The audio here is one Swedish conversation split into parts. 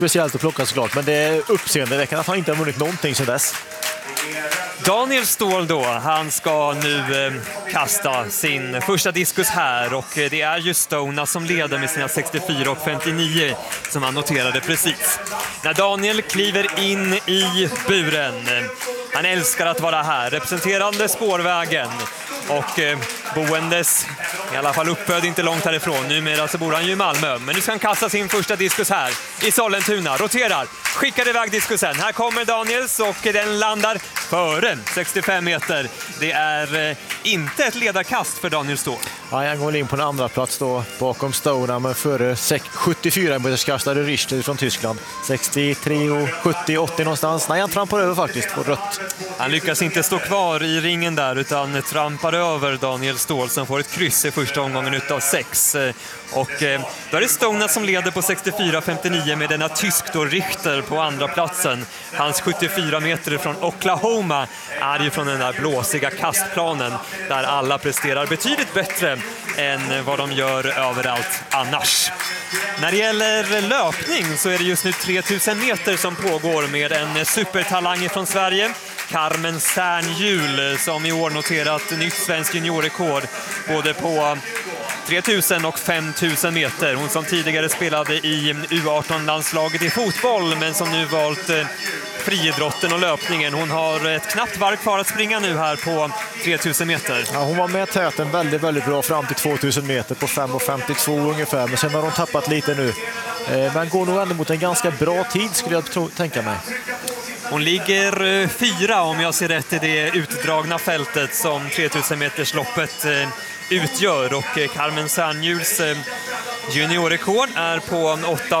speciellt att plocka såklart, men det är uppseendeväckande att han inte har vunnit någonting sedan dess. Daniel Ståhl då, han ska nu kasta sin första diskus här och det är just Stona som leder med sina 64 och 59 som han noterade precis. När Daniel kliver in i buren, han älskar att vara här, representerande spårvägen och boendes, i alla fall uppfödd inte långt härifrån. Numera så bor han ju i Malmö, men nu ska han kasta sin första diskus här i Sollentuna. Roterar, skickar iväg diskusen. Här kommer Daniels och den landar före 65 meter. Det är inte ett ledarkast för Daniel Ståhl. Ja, han går in på en andra plats då bakom Stona, men före 74 meters kastade Richter från Tyskland. 63 och 70, 80 någonstans. Nej, han trampar över faktiskt på rött. Han lyckas inte stå kvar i ringen där utan trampar över Daniel Ståhl som får ett kryss i första omgången utav 6. Och då är det Stona som leder på 64-59 med denna tysk då Richter på andra platsen. Hans 74 meter från Oklahoma är ju från den där blåsiga kastplanen där alla presterar betydligt bättre än vad de gör överallt annars. När det gäller löpning så är det just nu 3000 meter som pågår med en supertalang från Sverige. Carmen Särnhjul som i år noterat nytt svensk juniorrekord både på 3000 och 5000 meter. Hon som tidigare spelade i U18-landslaget i fotboll men som nu valt friidrotten och löpningen. Hon har ett knappt varv kvar att springa nu här på 3000 meter. Ja, hon var med täten väldigt, väldigt bra fram till 2000 meter på 5:52 ungefär. Men sen har hon tappat lite nu. Men går nog ändå mot en ganska bra tid skulle jag tänka mig. Hon ligger 4 om jag ser rätt i det utdragna fältet som 3000 meters loppet utgör och Carmen Särnhjuls juniorrekord är på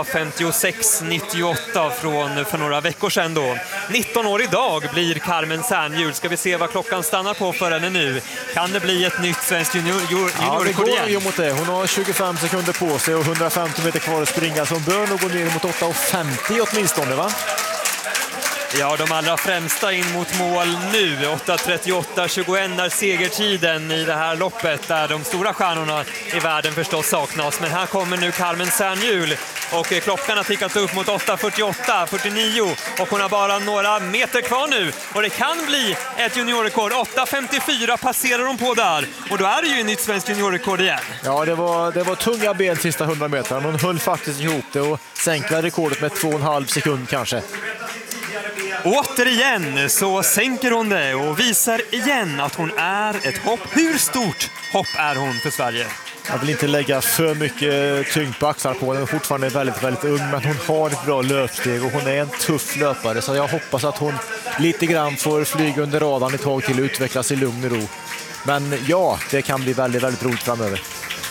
8:56,98 från för några veckor sedan då. 19 år idag blir Carmen Särnhjul. Ska vi se vad klockan stannar på för henne nu. Kan det bli ett nytt svenskt juniorrekord igen? Ja, mot det. Hon har 25 sekunder på sig och 150 meter kvar att springa så hon bör nog gå ner mot 8:50 åtminstone, va? Ja, de allra främsta in mot mål nu. 8:38,21 är segertiden i det här loppet där de stora stjärnorna i världen förstås saknas. Men här kommer nu Carmen Särnhjul och klockan har tickat upp mot 8:48,49 och hon har bara några meter kvar nu. Och det kan bli ett juniorrekord. 8:54 passerar hon på där och då är det ju en nytt svensk juniorrekord igen. Ja, det var tunga ben sista 100 meter. Hon höll faktiskt ihop det och sänkte rekordet med 2,5 sekund kanske. Återigen så sänker hon det och visar igen att hon är ett hopp. Hur stort hopp är hon för Sverige? Jag vill inte lägga för mycket tyngd på axlar på henne. Hon är fortfarande väldigt, väldigt ung, men hon har ett bra löpsteg och hon är en tuff löpare. Så jag hoppas att hon lite grann får flyga under radarn ett tag till och utvecklas i lugn och ro. Men ja, det kan bli väldigt, väldigt roligt framöver.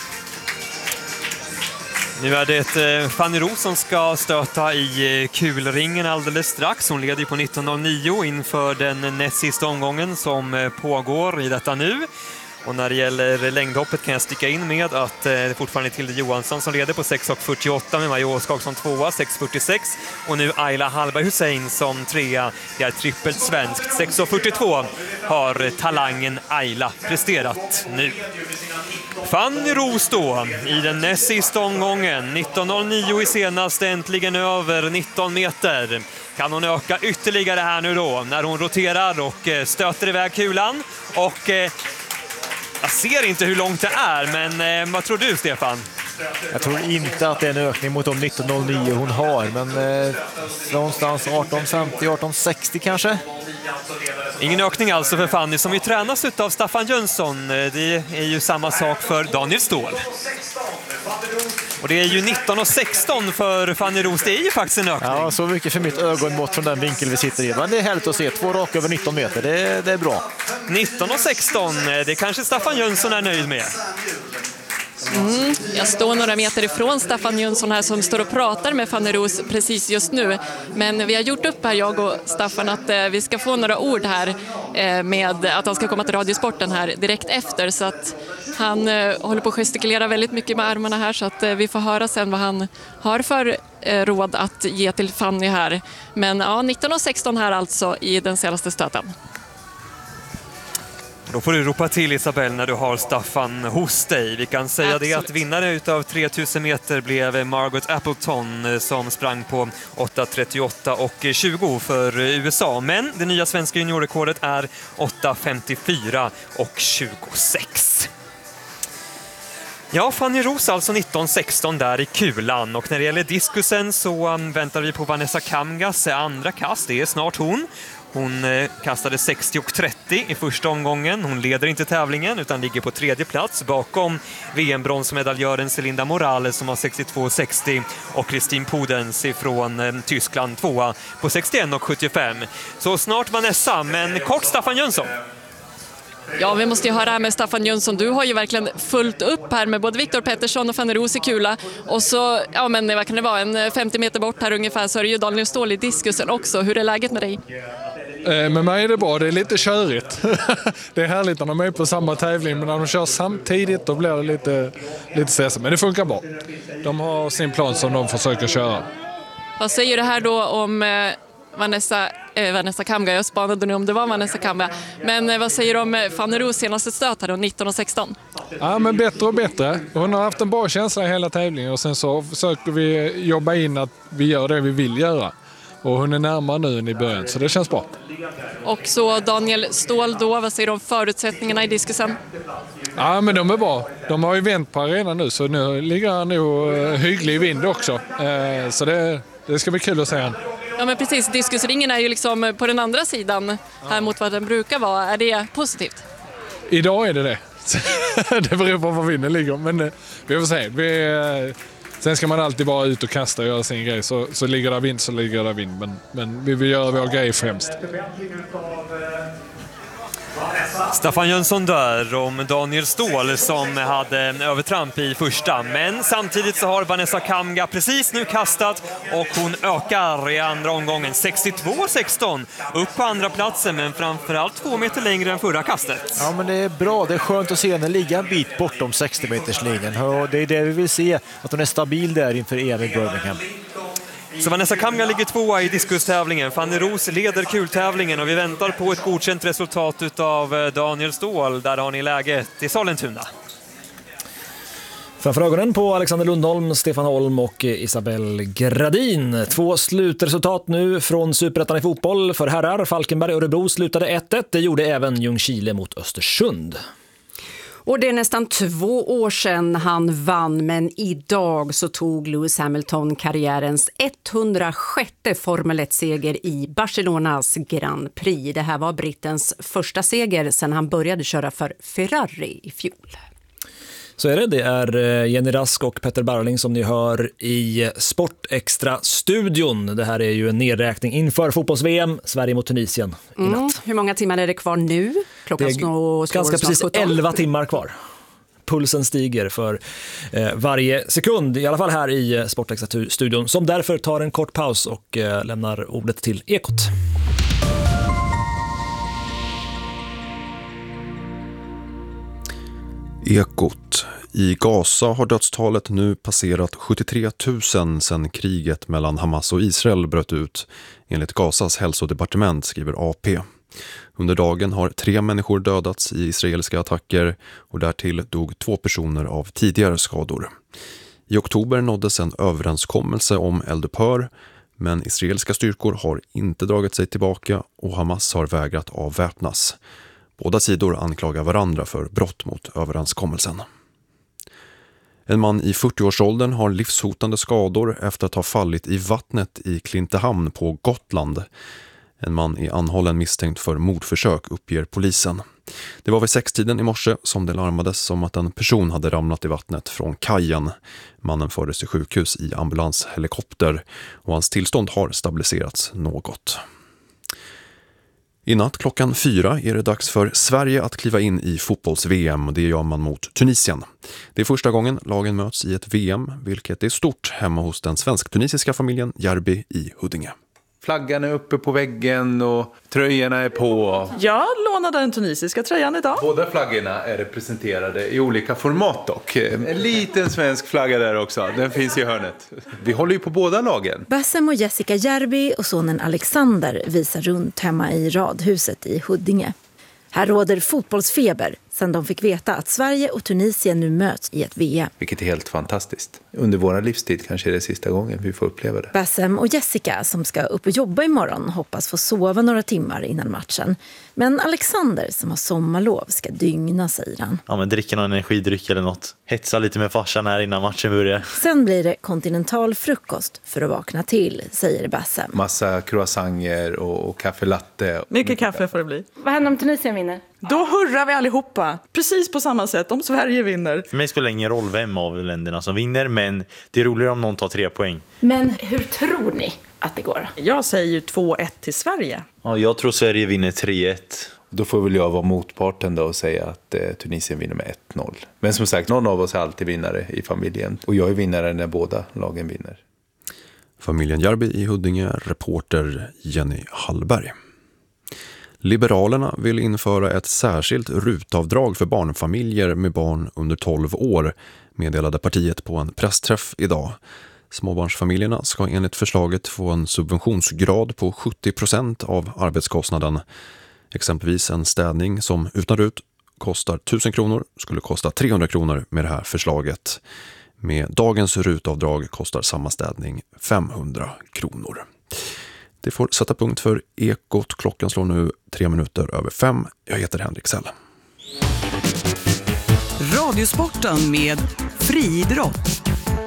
Nu är det Fanny Roos som ska stöta i kulringen alldeles strax. Hon leder på 19:09 inför den näst sista omgången som pågår i detta nu. Och när det gäller längdhoppet kan jag sticka in med att det fortfarande är Tilde Johansson som leder på 6:48 med Maja Åskag som 2:a, 6:46. Och nu Ayla Hallberg Hussein som 3:a. Det är trippelt svenskt. 6:42 har talangen Ayla presterat nu. Fanny Roos då i den näst sista omgången. 19:09 i senaste, äntligen över 19 meter. Kan hon öka ytterligare här nu då när hon roterar och stöter iväg kulan och jag ser inte hur långt det är, men vad tror du, Stefan? Jag tror inte att det är en ökning mot de 19:09 hon har, men någonstans 18:50, 18:60 kanske. Ingen ökning alltså för Fanny som ju tränas av Staffan Jönsson. Det är ju samma sak för Daniel Ståhl. Och det är ju 19:16 för Fanny Roos. Det är ju faktiskt en ökning. Ja, så mycket för mitt ögonmått från den vinkel vi sitter i. Men det är härligt att se. 2 raka över 19 meter. Det är bra. 19:16. Det kanske Staffan Jönsson är nöjd med. Jag står några meter ifrån Staffan Jönsson här som står och pratar med Fanny Roos precis just nu. Men vi har gjort upp här, jag och Staffan, att vi ska få några ord här med att han ska komma till Radiosporten här direkt efter. Så att han håller på att gestikulera väldigt mycket med armarna här, så att vi får höra sen vad han har för råd att ge till Fanny här. Men ja, 19:16 här alltså i den senaste stöten. Då får du ropa till, Isabelle, när du har Staffan hos dig. Vi kan säga det att vinnare utav 3000 meter blev Margaret Appleton som sprang på 8.38 och 20 för USA. Men det nya svenska juniorrekordet är 8.54 och 26. Ja, Fanny Roos alltså 1916 där i kulan, och när det gäller diskusen så väntar vi på Vanessa Kamgas andra kast. Det är snart hon. Hon kastade 60,30 i första omgången. Hon leder inte tävlingen utan ligger på tredje plats bakom VM-bronsmedaljören Celinda Morales som har 62,60 och Christine Podens ifrån Tyskland tvåa på 61,75. Så snart Vanessa, men kort Staffan Jönsson. Ja, vi måste ju höra här med Staffan Jönsson. Du har ju verkligen fullt upp här med både Viktor Pettersson och Fanny Roos i kula. Och så, ja men vad kan det vara, en 50 meter bort här ungefär så är det ju Daniel Ståhl i diskusen också. Hur är läget med dig? Med mig är det bra, det är lite körigt. Det är härligt när de är på samma tävling, men när de kör samtidigt då blir det lite stressigt. Men det funkar bra. De har sin plan som de försöker köra. Vad säger du här då om Vanessa Kamga? Jag spanade nu om det var Vanessa Kamga. Men vad säger du om Fanny Roos senaste stöt här då, 19:16? Ja, men bättre och bättre. Hon har haft en bra känsla i hela tävlingen och sen så försöker vi jobba in att vi gör det vi vill göra. Och hon är närmare nu än i början, så det känns bra. Och så Daniel Ståhl då, vad säger du om förutsättningarna i diskusen? Ja, men de är bra. De har ju vänt på arenan nu, så nu ligger han nog hygglig i vind också. Så det ska bli kul att se han. Ja men precis, diskusringen är ju liksom på den andra sidan här mot vad den brukar vara. Är det positivt? Idag är det. Det beror på var vinden ligger, men vi får se. Sen ska man alltid bara ut och kasta och göra sin grej. Så ligger det vind så ligger det vind. Men vi vill göra vår grej främst. Staffan Jönsson där om Daniel Ståhl som hade övertramp i första. Men samtidigt så har Vanessa Kamga precis nu kastat och hon ökar i andra omgången. 62,16 upp på andra platsen, men framförallt 2 meter längre än förra kastet. Ja, men det är bra. Det är skönt att se henne ligga en bit bortom 60-meterslinjen. Och det är det vi vill se, att hon är stabil där inför EM i Birmingham. Så Vanessa Kamga ligger tvåa i diskustävlingen. Fanny Roos leder kultävlingen och vi väntar på ett godkänt resultat av Daniel Ståhl. Där har ni läget i Sollentuna. Framför ögonen på Alexander Lundholm, Stefan Holm och Isabelle Gradin. 2 slutresultat nu från Superettan i fotboll för herrar. Falkenberg och Örebro slutade 1-1. Det gjorde även Ljungskile mot Östersund. Och det är nästan 2 år sedan han vann, men idag så tog Lewis Hamilton karriärens 106:e Formel 1-seger i Barcelonas Grand Prix. Det här var brittens första seger sedan han började köra för Ferrari i fjol. Så är det. Det är Jenny Rask och Petter Barling som ni hör i Sportextra-studion. Det här är ju en nedräkning inför fotbolls-VM, Sverige mot Tunisien i natt. Hur många timmar är det kvar nu? Det är ganska precis 11 timmar kvar. Pulsen stiger för varje sekund, i alla fall här i Sportextra-studion, som därför tar en kort paus och lämnar ordet till Ekot. Ekot. I Gaza har dödstalet nu passerat 73 000 sedan kriget mellan Hamas och Israel bröt ut, enligt Gazas hälsodepartement, skriver AP. Under dagen har 3 människor dödats i israeliska attacker och därtill dog 2 personer av tidigare skador. I oktober nåddes en överenskommelse om eldupphör, men israeliska styrkor har inte dragit sig tillbaka och Hamas har vägrat avväpnas. Båda sidor anklagar varandra för brott mot överenskommelsen. En man i 40-årsåldern har livshotande skador efter att ha fallit i vattnet i Klintehamn på Gotland. En man är anhållen misstänkt för mordförsök, uppger polisen. Det var vid 6-tiden i morse som det larmades om att en person hade ramlat i vattnet från kajen. Mannen fördes till sjukhus i ambulanshelikopter och hans tillstånd har stabiliserats något. I natt klockan 4 är det dags för Sverige att kliva in i fotbolls-VM och det gör man mot Tunisien. Det är första gången lagen möts i ett VM, vilket är stort hemma hos den svensk-tunisiska familjen Järbi i Huddinge. Flaggan är uppe på väggen och tröjorna är på. Jag lånade den tunisiska tröjan idag. Båda flaggorna är representerade i olika format dock. En liten svensk flagga där också, den finns i hörnet. Vi håller ju på båda lagen. Bassem och Jessica Järbi och sonen Alexander visar runt hemma i radhuset i Huddinge. Här råder fotbollsfeber sedan de fick veta att Sverige och Tunisien nu möts i ett VM. Vilket är helt fantastiskt. Under vår livstid kanske är det sista gången vi får uppleva det. Bassem och Jessica som ska upp och jobba imorgon hoppas få sova några timmar innan matchen. Men Alexander som har sommarlov ska dygna, säger han. Ja, men dricka någon energidryck eller något. Hetsa lite med farsan här innan matchen börjar. Sen blir det kontinental frukost för att vakna till, säger Bassem. Massa croissanter och kaffe latte. Mycket kaffe får det bli. Vad händer om Tunisien vinner? Då hurrar vi allihopa, precis på samma sätt om Sverige vinner. För mig spelar det ingen roll vem av länderna som vinner, men det är roligare om någon tar 3 poäng. Men hur tror ni att det går? Jag säger ju 2-1 till Sverige. Ja, jag tror Sverige vinner 3-1. Då får väl jag vara motparten då och säga att Tunisien vinner med 1-0. Men som sagt, någon av oss är alltid vinnare i familjen. Och jag är vinnare när båda lagen vinner. Familjen Järby i Huddinge, reporter Jenny Hallberg. Liberalerna vill införa ett särskilt rutavdrag för barnfamiljer med barn under 12 år, meddelade partiet på en pressträff idag. Småbarnsfamiljerna ska enligt förslaget få en subventionsgrad på 70% av arbetskostnaden. Exempelvis en städning som utan RUT kostar 1000 kronor skulle kosta 300 kronor med det här förslaget. Med dagens rutavdrag kostar samma städning 500 kronor. Det får sätta punkt för Ekot. Klockan slår nu 5:03. Jag heter Henrik Sell. Radiosporten med friidrott.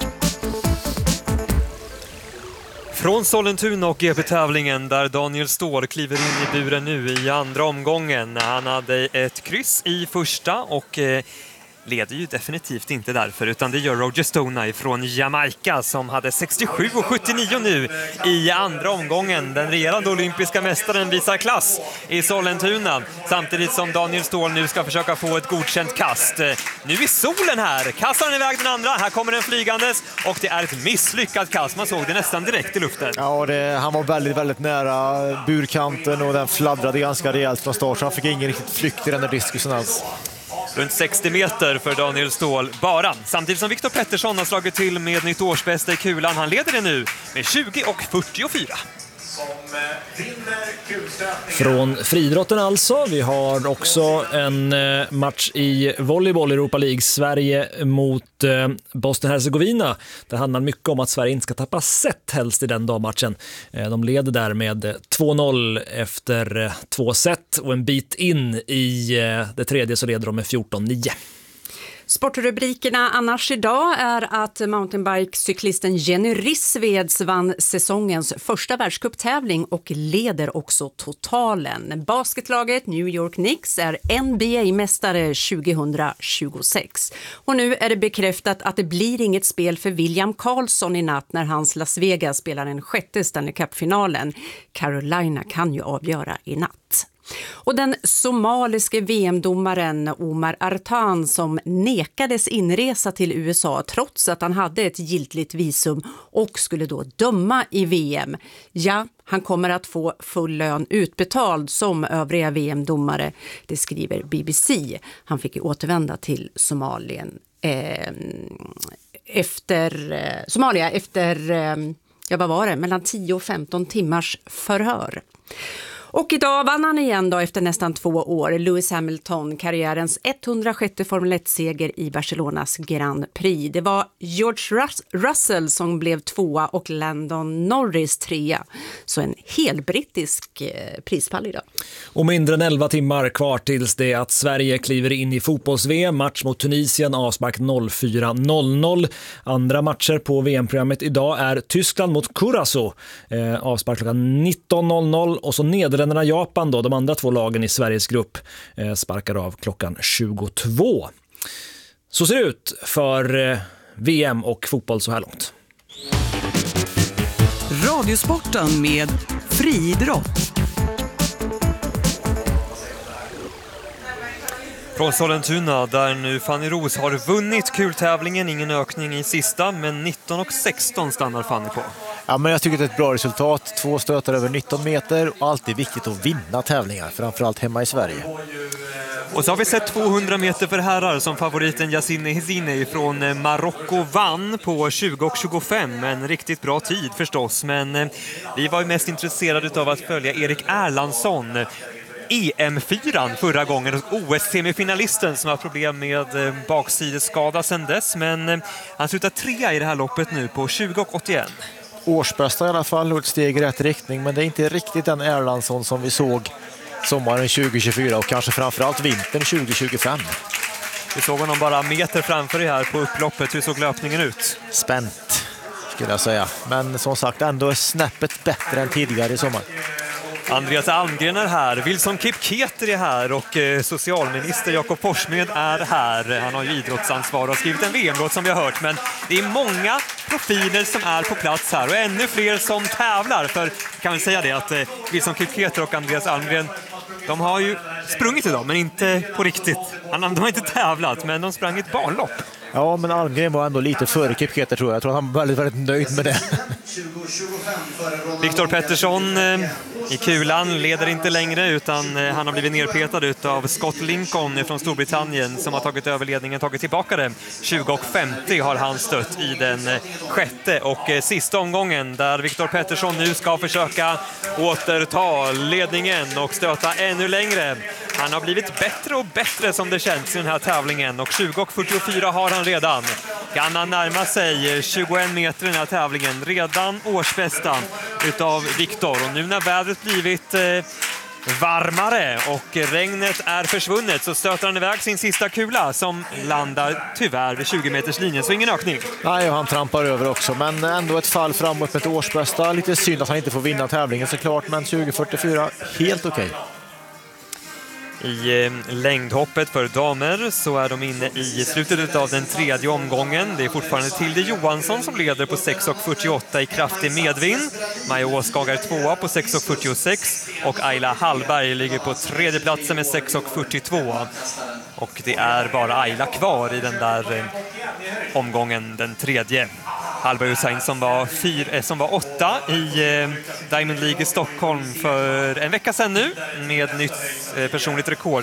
Från Sollentuna och GP-tävlingen där Daniel Ståhl kliver in i buren nu i andra omgången. Han hade ett kryss i första och leder ju definitivt inte därför, utan det gör Roger Stoney från Jamaica som hade 67,79 nu i andra omgången. Den regerande olympiska mästaren visar klass i Sollentuna, samtidigt som Daniel Ståhl nu ska försöka få ett godkänt kast. Nu är solen här, kastar han iväg den andra, här kommer den flygandes och det är ett misslyckat kast. Man såg det nästan direkt i luften. Ja, han var väldigt, väldigt nära burkanten och den fladdrade ganska rejält från start, så han fick ingen riktigt flykt i den där diskusen alls. Runt 60 meter för Daniel Ståhl bara. Samtidigt som Viktor Pettersson har slagit till med nytt årsbästa i kulan. Han leder det nu med 20,44. Från friidrotten alltså. Vi har också en match i volleyboll i Europa League. Sverige mot Bosnien-Hercegovina. Det handlar mycket om att Sverige inte ska tappa set helst i den dagmatchen. De leder där med 2-0 efter 2 set och en bit in i det tredje så leder de med 14-9. Sportrubrikerna annars idag är att mountainbike-cyklisten Jenny Rissveds vann säsongens första världscuptävling och leder också totalen. Basketlaget New York Knicks är NBA-mästare 2026. Och nu är det bekräftat att det blir inget spel för William Karlsson i natt när hans Las Vegas spelar den 6:e Stanley Cup-finalen. Carolina kan ju avgöra i natt. Och den somaliske VM-domaren Omar Artan som nekades inresa till USA trots att han hade ett giltigt visum och skulle då döma i VM. Ja, han kommer att få full lön utbetald som övriga VM-domare, det skriver BBC. Han fick ju återvända till Somalia efter mellan 10 och 15 timmars förhör. Och idag vann han igen då efter nästan 2 år. Lewis Hamilton, karriärens 106 Formel 1-seger i Barcelonas Grand Prix. Det var George Russell som blev 2 och Landon Norris 3. Så en hel brittisk prispall idag. Och mindre än 11 timmar kvar tills det att Sverige kliver in i fotbolls-VM. Match mot Tunisien, avspark 04.00. Andra matcher på VM-programmet idag är Tyskland mot Curaçao. Avspark klockan 19.00 och så Nederländerna Japan då, de andra 2 lagen i Sveriges grupp sparkar av klockan 22. Så ser det ut för VM och fotboll så här långt. Radiosporten med friidrott. Från Sollentuna där nu Fanny Ros har vunnit kultävlingen, ingen ökning i sista, men 19,16 stannar Fanny på. Ja, men jag tycker det är ett bra resultat. 2 stötar över 19 meter och alltid viktigt att vinna tävlingar, framförallt hemma i Sverige. Och så har vi sett 200 meter för herrar som favoriten Yassine Hezine från Marocko vann på 20,25. En riktigt bra tid förstås, men vi var ju mest intresserade av att följa Erik Erlandsson. EM-4 förra gången, OS-semifinalisten som har problem med baksideskada sedan dess, men han slutar 3 i det här loppet nu på 20,81. Årsbästa i alla fall och ett steg i rätt riktning, men det är inte riktigt den Erlandsson som vi såg sommaren 2024 och kanske framförallt vintern 2025. Vi såg honom bara meter framför dig här på upploppet. Hur såg löpningen ut? Spänt skulle jag säga, men som sagt ändå är snäppet bättre än tidigare i sommar. Andreas Almgren är här, Wilson Kipketer är här och socialminister Jakob Forssmed är här. Han har ju idrottsansvar och har skrivit en VM-låt som vi har hört, men det är många profiler som är på plats här och ännu fler som tävlar. För kan vi säga det att Wilson Kipketer och Andreas Almgren, de har ju sprungit idag, men inte på riktigt. De har inte tävlat, men de sprang ett banlopp. Ja, men Almgren var ändå lite före Kipketer tror jag. Jag tror att han var väldigt, väldigt nöjd med det. Viktor Pettersson i kulan leder inte längre, utan han har blivit nerpetad av Scott Lincoln från Storbritannien som har tagit över ledningen, tagit tillbaka det. 20,50 har han stött i den 6:e och sista omgången där Viktor Pettersson nu ska försöka återta ledningen och stöta ännu längre. Han har blivit bättre och bättre som det känns i den här tävlingen och 20,44 har han redan. Kan han närma sig 21 meter i den här tävlingen, redan årsbästa utav Viktor. Och nu när vädret blivit varmare och regnet är försvunnet så stöter han iväg sin sista kula som landar tyvärr vid 20 meters linjen, så ingen ökning. Nej, och han trampar över också, men ändå ett fall framåt med ett årsbästa. Lite synd att han inte får vinna tävlingen såklart, men 20,44 helt okej. I längdhoppet för damer så är de inne i slutet av den 3:e omgången. Det är fortfarande Tilde Johansson som leder på 6,48 i kraftig medvind. Maja Åskagar 2 på 6,46 och Ayla Hallberg ligger på 3:e platsen med 6,42. Och det är bara Ayla kvar i den där omgången, den 3:e. Hallberg Hussein som var 8 i Diamond League i Stockholm för en vecka sedan nu med nytt personligt rekord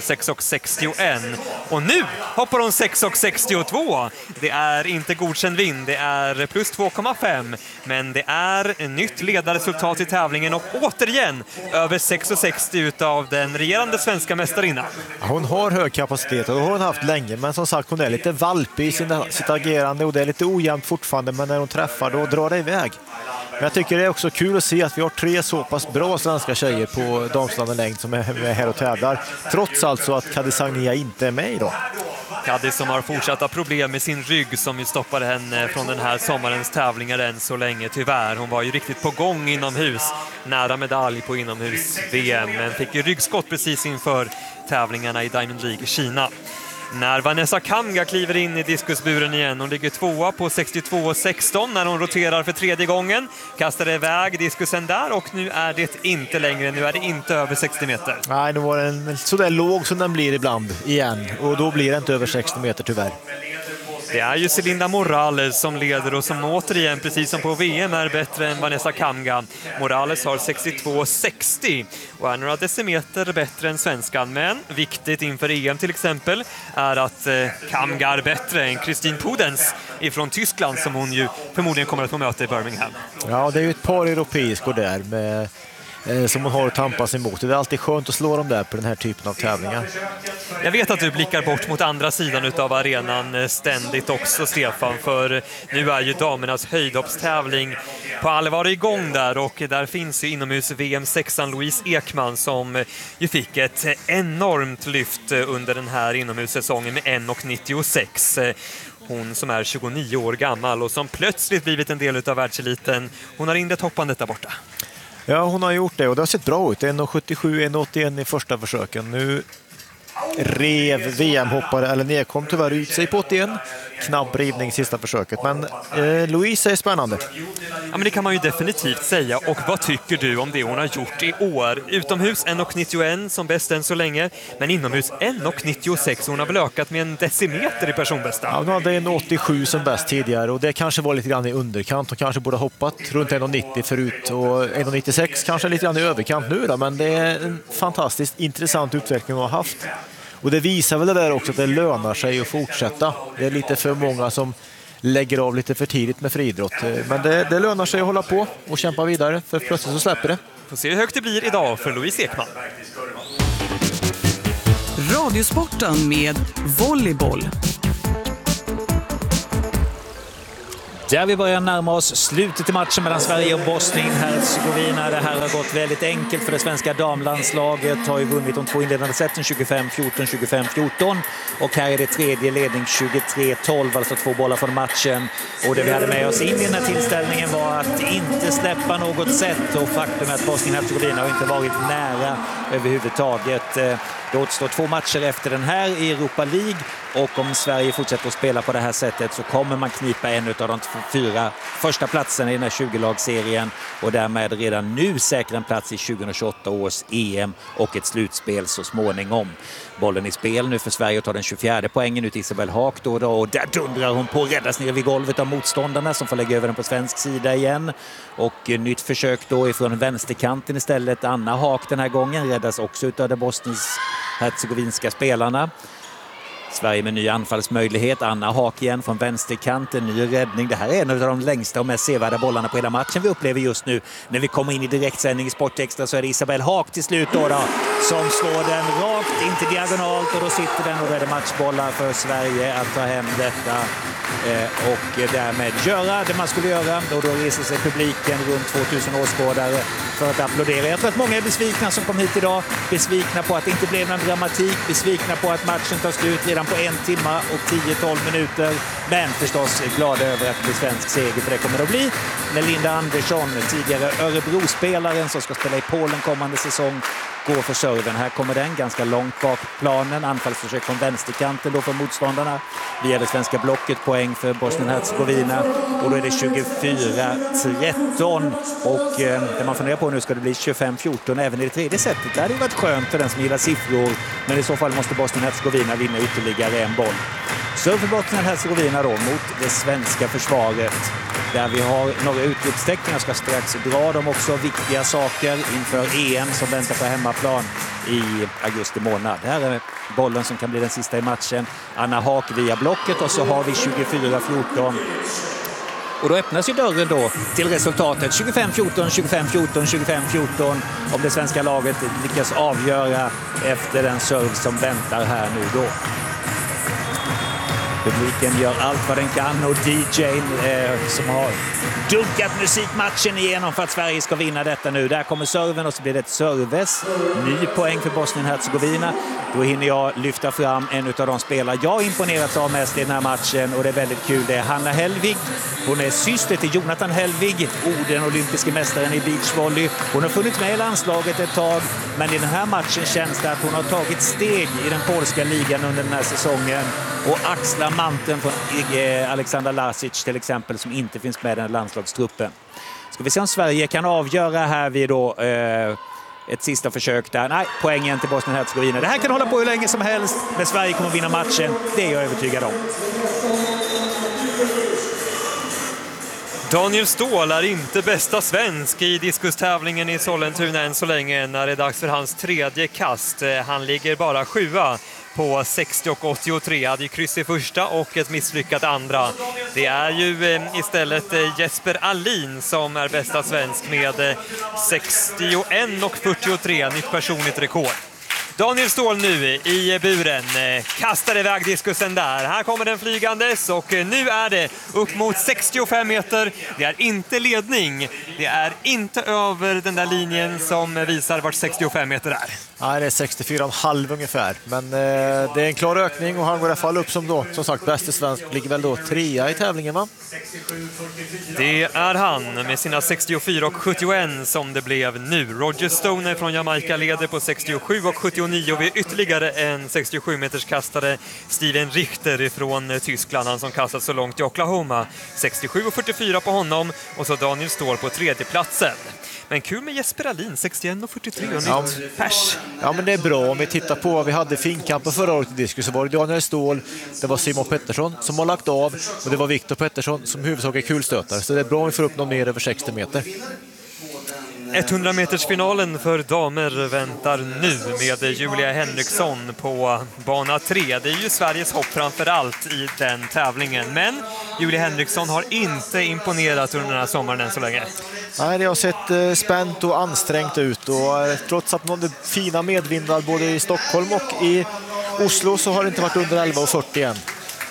6,61. Och nu hoppar hon 6,62. Det är inte godkänd vind, det är plus 2,5. Men det är nytt ledarresultat i tävlingen och återigen över 6,60 utav den regerande svenska mästarinnan. Hon har hög kapacitet och det har hon haft länge, men som sagt hon är lite valpig i sitt agerande och det är lite ojämnt fortfarande, men när hon träffar då drar det iväg. Men jag tycker det är också kul att se att vi har 3 så pass bra svenska tjejer på damstående längd som är här och tävlar, trots alltså att Kadisagnia inte är med idag. Kadis som har fortsatta problem med sin rygg som ju stoppade henne från den här sommarens tävlingar än så länge tyvärr. Hon var ju riktigt på gång inomhus, nära medalj på inomhus-VM, men fick ju ryggskott precis inför tävlingarna i Diamond League i Kina. När Vanessa Kamga kliver in i diskusburen igen, hon ligger 2 på 62,16 när hon roterar för 3:e gången. Kastar iväg diskusen där och nu är det inte längre, nu är det inte över 60 meter. Nej, nu var den så där låg som den blir ibland igen och då blir det inte över 60 meter tyvärr. Det är ju Celinda Morales som leder och som återigen, precis som på VM, är bättre än Vanessa Kamga. Morales har 62,60 och är några decimeter bättre än svenskan. Men viktigt inför EM till exempel är att Kamga är bättre än Christine Pudens ifrån Tyskland som hon ju förmodligen kommer att få möta i Birmingham. Ja, det är ju ett par europeiskor där med som hon har att tampas emot. Det är alltid skönt att slå dem där på den här typen av tävlingar. Jag vet att du blickar bort mot andra sidan utav arenan ständigt också, Stefan, för nu är ju damernas höjdhoppstävling på allvar igång där och där finns ju inomhus VM-6an Louise Ekman som ju fick ett enormt lyft under den här inomhussäsongen med 1,96. Hon som är 29 år gammal och som plötsligt blivit en del utav världseliten. Hon har inlett hoppandet där borta. Ja, hon har gjort det och det har sett bra ut. 1,77, 1,81 i första försöken. Nu rev VM-hoppare, eller nedkom tyvärr ut sig på 81. Knapp rivning i sista försöket. Men Louise är spännande. Ja, men det kan man ju definitivt säga. Och vad tycker du om det hon har gjort i år? Utomhus 1,91 som bäst än så länge. Men inomhus 1,96. Hon har väl ökat med en decimeter i personbästa. Ja, hon hade 1,87 som bäst tidigare. Och det kanske var lite grann i underkant. Hon kanske borde ha hoppat runt 1,90 förut. Och 1,96 kanske lite grann i överkant nu då. Men det är en fantastiskt intressant utveckling hon har haft. Och det visar väl det där också att det lönar sig att fortsätta. Det är lite för många som lägger av lite för tidigt med friidrott. Men det lönar sig att hålla på och kämpa vidare, för plötsligt så släpper det. Får se hur högt det blir idag för Louise Ekman. Radiosporten med volleyboll. Där vi börjar närma oss slutet i matchen mellan Sverige och Bosnien-Hercegovina. Det här har gått väldigt enkelt för det svenska damlandslaget. Har ju vunnit de 2 inledande sätten 25-14, 25-14. Och här är det tredje ledning 23-12, alltså 2 bollar från matchen. Och det vi hade med oss in i den här tillställningen var att inte släppa något sätt. Och faktum är att Bosnien-Hercegovina har inte varit nära överhuvudtaget. Det återstår 2 matcher efter den här i Europa League. Och om Sverige fortsätter att spela på det här sättet så kommer man knipa en av de 4 första platserna i den här 20-lagsserien och därmed redan nu säkra en plats i 2028 års EM och ett slutspel så småningom. Bollen i spel nu för Sverige och tar den 24 poängen ut Isabel Haak då och där dundrar hon på, räddas ner vid golvet av motståndarna som får lägga över den på svensk sida igen. Och nytt försök då ifrån vänsterkanten istället. Anna Haak den här gången räddas också av de bosnisk-hercegovinska spelarna. Sverige med ny anfallsmöjlighet. Anna Haak igen från vänsterkanten. Ny räddning. Det här är en av de längsta och mest sevärda bollarna på hela matchen vi upplever just nu. När vi kommer in i direktsändning i Sportextra så är det Isabel Haak till slut då som slår den rakt in till diagonalt och då sitter den och då är det matchbollar för Sverige att ta hem detta och därmed göra det man skulle göra. Och då reser sig publiken runt 2000 åskådare för att applådera. Jag tror att många är besvikna som kom hit idag. Besvikna på att det inte blev någon dramatik. Besvikna på att matchen tar slut redan på 1 timme och 10-12 minuter. Men förstås glada över att det blir svensk seger, för det kommer det att bli. När Linda Andersson, tidigare Örebro-spelaren som ska spela i Polen kommande säsong, går för serven. Här kommer den ganska långt bak planen. Anfallsförsök från vänsterkanten då för motståndarna. Via det svenska blocket, poäng för Bosnien-Hercegovina. Och då är det 24-13. Och det man funderar på nu, ska det bli 25-14 även i det tredje sättet. Det hade varit skönt för den som gillar siffror. Men i så fall måste Bosnien-Hercegovina vinna ytterligare en boll. Så för Bosnien-Hercegovina då mot det svenska försvaret. Där vi har några utropstecken. Jag ska strax dra dem också. Viktiga saker inför EM som väntar på hemmaplan i augusti månad. Det här är bollen som kan bli den sista i matchen. Anna Haak via blocket och så har vi 24-14. Och då öppnas ju dörren då till resultatet 25-14, 25-14, 25-14 om det svenska laget lyckas avgöra efter den serve som väntar här nu då. Publiken gör allt vad den kan och DJ:n som har dunkat musikmatchen igenom för att Sverige ska vinna detta nu. Där kommer serven och så blir det ett serves. Ny poäng för Bosnien-Hercegovina. Då hinner jag lyfta fram en av de spelare jag imponerats av mest i den här matchen och det är väldigt kul. Det är Hanna Hellvig. Hon är syster till Jonathan Hellvig, den olympiska mästaren i beachvolley. Hon har funnits med i landslaget ett tag, men i den här matchen känns det att hon har tagit steg i den polska ligan under den här säsongen och axlar manteln från Alexander Lasic till exempel som inte finns med i den landslagstruppen. Ska vi se om Sverige kan avgöra här vid då ett sista försök där. Nej, poängen till Bosnien-Hercegovina. Det här kan hålla på hur länge som helst, men Sverige kommer vinna matchen. Det är jag övertygad om. Daniel Ståhl är inte bästa svensk i diskustävlingen i Sollentuna än så länge när det är dags för hans tredje kast. Han ligger bara 7:a på 60 och 83. Hade ju kryss i första och ett misslyckat andra. Det är ju istället Jesper Alin som är bästa svensk med 61 och 43, nytt personligt rekord. Daniel Ståhl nu i buren, kastar iväg diskusen där. Här kommer den flygandes och nu är det upp mot 65 meter. Det är inte ledning, det är inte över den där linjen som visar vart 65 meter är. Nej, det är 64,5 ungefär. Men det är en klar ökning och han går i alla fall upp som då, som sagt, bäste svensk, ligger väl då 3:a i tävlingen, va? Det är han med sina 64 och 71 som det blev nu. Roger Stone från Jamaica leder på 67 och 79 och vi är ytterligare en 67-meterskastare, Steven Richter från Tyskland, han som kastat så långt i Oklahoma. 67 och 44 på honom och så Daniel Ståhl på tredje platsen. Men kul med Jesper Alin, 61 och 43 och nytt pers. Ja, men det är bra. Om vi tittar på vad vi hade finkampen förra året i diskus så var det Daniel Ståhl, det var Simon Pettersson som har lagt av och det var Viktor Pettersson som huvudsakligen kulstötare. Så det är bra om vi får upp någon mer över 60 meter. 100-metersfinalen för damer väntar nu med Julia Henriksson på bana 3. Det är ju Sveriges hopp framför allt i den tävlingen. Men Julia Henriksson har inte imponerat under den här sommaren än så länge. Nej, det har sett spänt och ansträngt ut och trots att man hade fina medvindar både i Stockholm och i Oslo så har det inte varit under 11,40 än.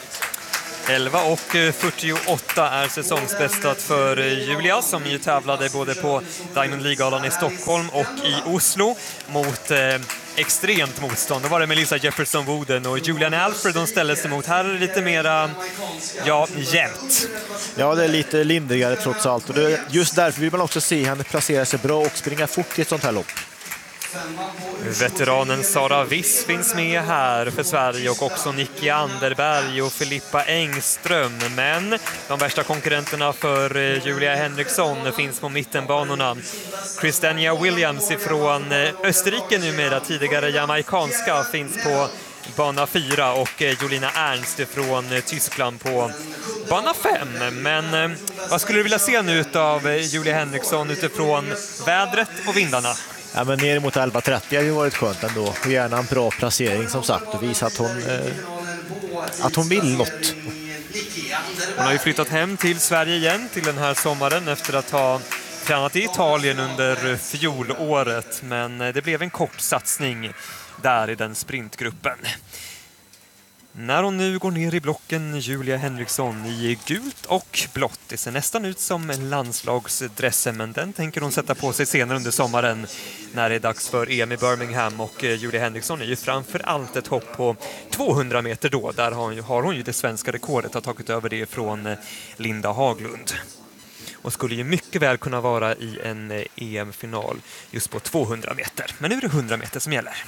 11,48 är säsongsbästat för Julia som ju tävlade både på Diamond League-galan i Stockholm och i Oslo mot extremt motstånd. Då var det Melissa Jefferson-Wooden och Julian Alfred de ställde sig mot. Här är det lite mera, jämnt. Ja, det är lite lindrigare trots allt. Och det, just därför vill man också se henne placera sig bra och springa fort i ett sånt här lopp. Veteranen Sara Wiss finns med här för Sverige och också Nicky Anderberg och Filippa Engström. Men de värsta konkurrenterna för Julia Henriksson finns på mittenbanorna. Christiania Williams från Österrike numera, tidigare jamaikanska, finns på bana 4 och Jolina Ernst från Tyskland på bana 5. Men vad skulle du vilja se nu av Julia Henriksson utifrån vädret och vindarna? Ja, men ner mot 11,30 har ju varit skönt ändå. Och gärna en bra placering som sagt och visa att hon vill något. Hon har ju flyttat hem till Sverige igen till den här sommaren efter att ha tränat i Italien under fjolåret. Men det blev en kort satsning där i den sprintgruppen. När hon nu går ner i blocken, Julia Henriksson i gult och blått. Det ser nästan ut som landslagsdressen, men den tänker hon sätta på sig senare under sommaren när det är dags för EM i Birmingham. Och Julia Henriksson är ju framför allt ett hopp på 200 meter då. Där har hon ju det svenska rekordet, har tagit över det från Linda Haglund. Och skulle ju mycket väl kunna vara i en EM-final just på 200 meter. Men nu är det 100 meter som gäller.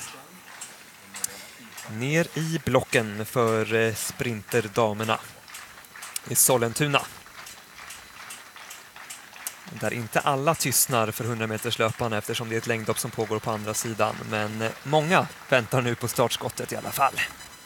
Ner i blocken för sprinterdamerna i Sollentuna. Där inte alla tystnar för 100 meters löparna eftersom det är ett längdhopp som pågår på andra sidan. Men många väntar nu på startskottet i alla fall.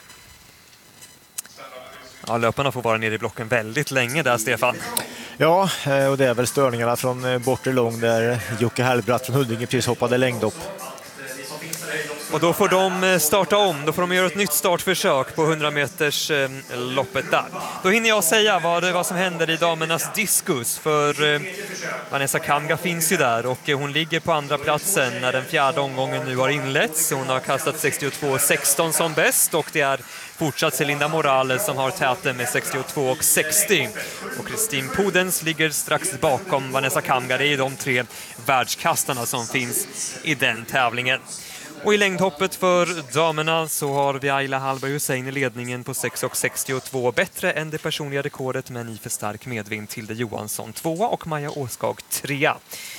Ja, löparna får vara nere i blocken väldigt länge där, Stefan. Ja, och det är väl störningarna från bortre lång där Jocke Hellbratt från Huddinge precis hoppade längdhopp. Och då får de starta om, då får de göra ett nytt startförsök på 100 meters loppet där. Då hinner jag säga vad som händer i damernas diskus, för Vanessa Kamga finns ju där och hon ligger på andra platsen när den fjärde omgången nu har inletts. Hon har kastat 62,16 som bäst och det är fortsatt Celinda Morales som har täten med 62,60. Och Kristin Podens ligger strax bakom Vanessa Kamga. Det är de tre världskastarna som finns i den tävlingen. Och i längdhoppet för damerna så har vi Ayla Hallberg Hussein i ledningen på 6,62. Bättre än det personliga rekordet men i för stark medvind. Tilde Johansson 2 och Maja Åskag 3.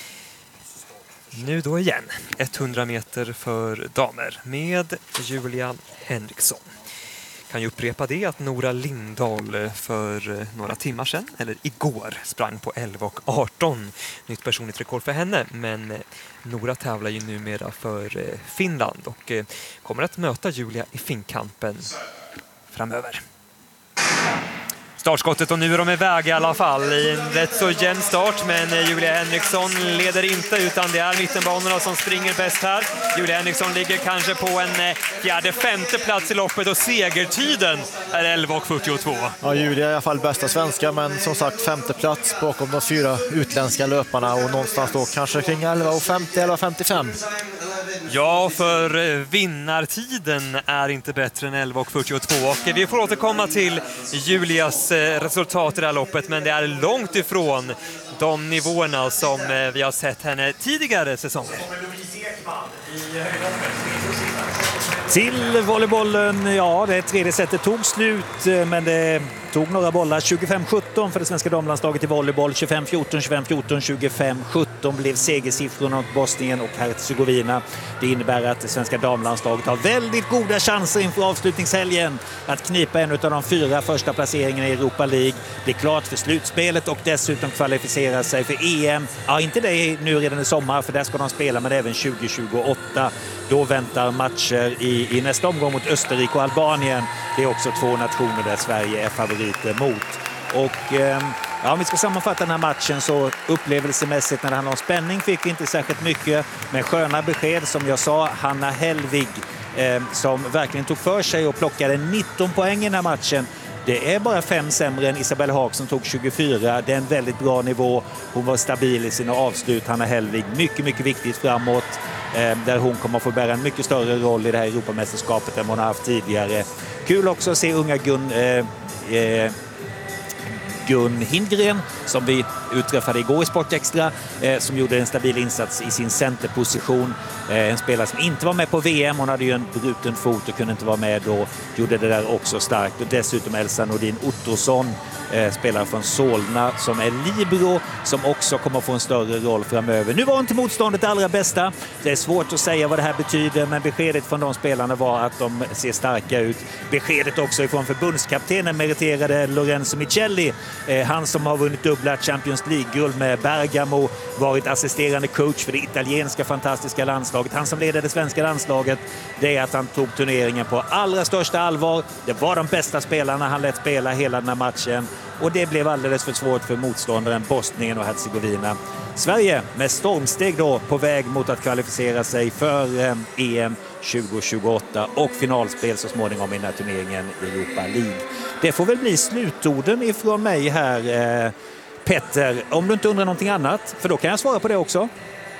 Nu då igen 100 meter för damer med Julia Henriksson. Kan ju upprepa det att Nora Lindahl för några timmar sedan, eller igår, sprang på 11,18. Nytt personligt rekord för henne, men Nora tävlar ju numera för Finland och kommer att möta Julia i finkampen framöver. Startskottet och nu är de iväg i alla fall i en rätt så jämn start, men Julia Henriksson leder inte utan det är mittenbanorna som springer bäst här. Julia Henriksson ligger kanske på en femte plats i loppet och segertiden är 11,42. Ja, Julia är i alla fall bästa svenska, men som sagt femte plats bakom de 4 utländska löparna och någonstans då kanske kring 11,50, 11,55. Ja, för vinnartiden är inte bättre än 11,42 och vi får återkomma till Julias resultat i det här loppet, men det är långt ifrån de nivåerna som vi har sett henne tidigare säsonger. Till volleybollen, ja, det tredje setet tog slut, men det tog några bollar. 25-17 för det svenska damlandslaget i volleyboll, 25-14, 25-14, 25-17 blev segersiffrorna mot Bosnien och Herzegovina. Det innebär att det svenska damlandslaget har väldigt goda chanser inför avslutningshelgen att knipa en av de 4 första placeringarna i Europa League, bli klart för slutspelet och dessutom kvalificera sig för EM. Ja, inte det nu redan i sommar, för där ska de spela, men även 2028. Då väntar matcher i nästa omgång mot Österrike och Albanien. Det är också 2 nationer där Sverige är favoriter mot. Och ja, om vi ska sammanfatta den här matchen så upplevelsemässigt när det handlar om spänning fick vi inte särskilt mycket. Men sköna besked, som jag sa, Hanna Hellvig som verkligen tog för sig och plockade 19 poäng i den här matchen. Det är bara 5 sämre än Isabelle Haag som tog 24. Det är en väldigt bra nivå. Hon var stabil i sina avslut. Hanna Hellvig, mycket, mycket viktigt framåt. där hon kommer att få bära en mycket större roll i det här Europamästerskapet än hon har haft tidigare. Kul också att se unga Gun Hindgren som vi utträffade igår i Sportextra, som gjorde en stabil insats i sin centerposition. En spelare som inte var med på VM, hon hade ju en bruten fot och kunde inte vara med då, gjorde det där också starkt. Och dessutom Elsa Nordin Ottosson, spelare från Solna som är libero, som också kommer att få en större roll framöver. Nu var inte motståndet det allra bästa. Det är svårt att säga vad det här betyder, men beskedet från de spelarna var att de ser starka ut. Beskedet också ifrån förbundskaptenen, meriterade Lorenzo Michelli, han som har vunnit dubbla Champions League-guld med Bergamo, varit assisterande coach för det italienska fantastiska landslaget. Han som leder det svenska landslaget, det är att han tog turneringen på allra största allvar. Det var de bästa spelarna han lät spela hela den här matchen. Och det blev alldeles för svårt för motståndaren Bosnien och Herzegovina. Sverige med stormsteg då på väg mot att kvalificera sig för EM 2028 och finalspel så småningom i den här turneringen i Europa League. Det får väl bli slutorden ifrån mig här, Petter, om du inte undrar någonting annat, för då kan jag svara på det också.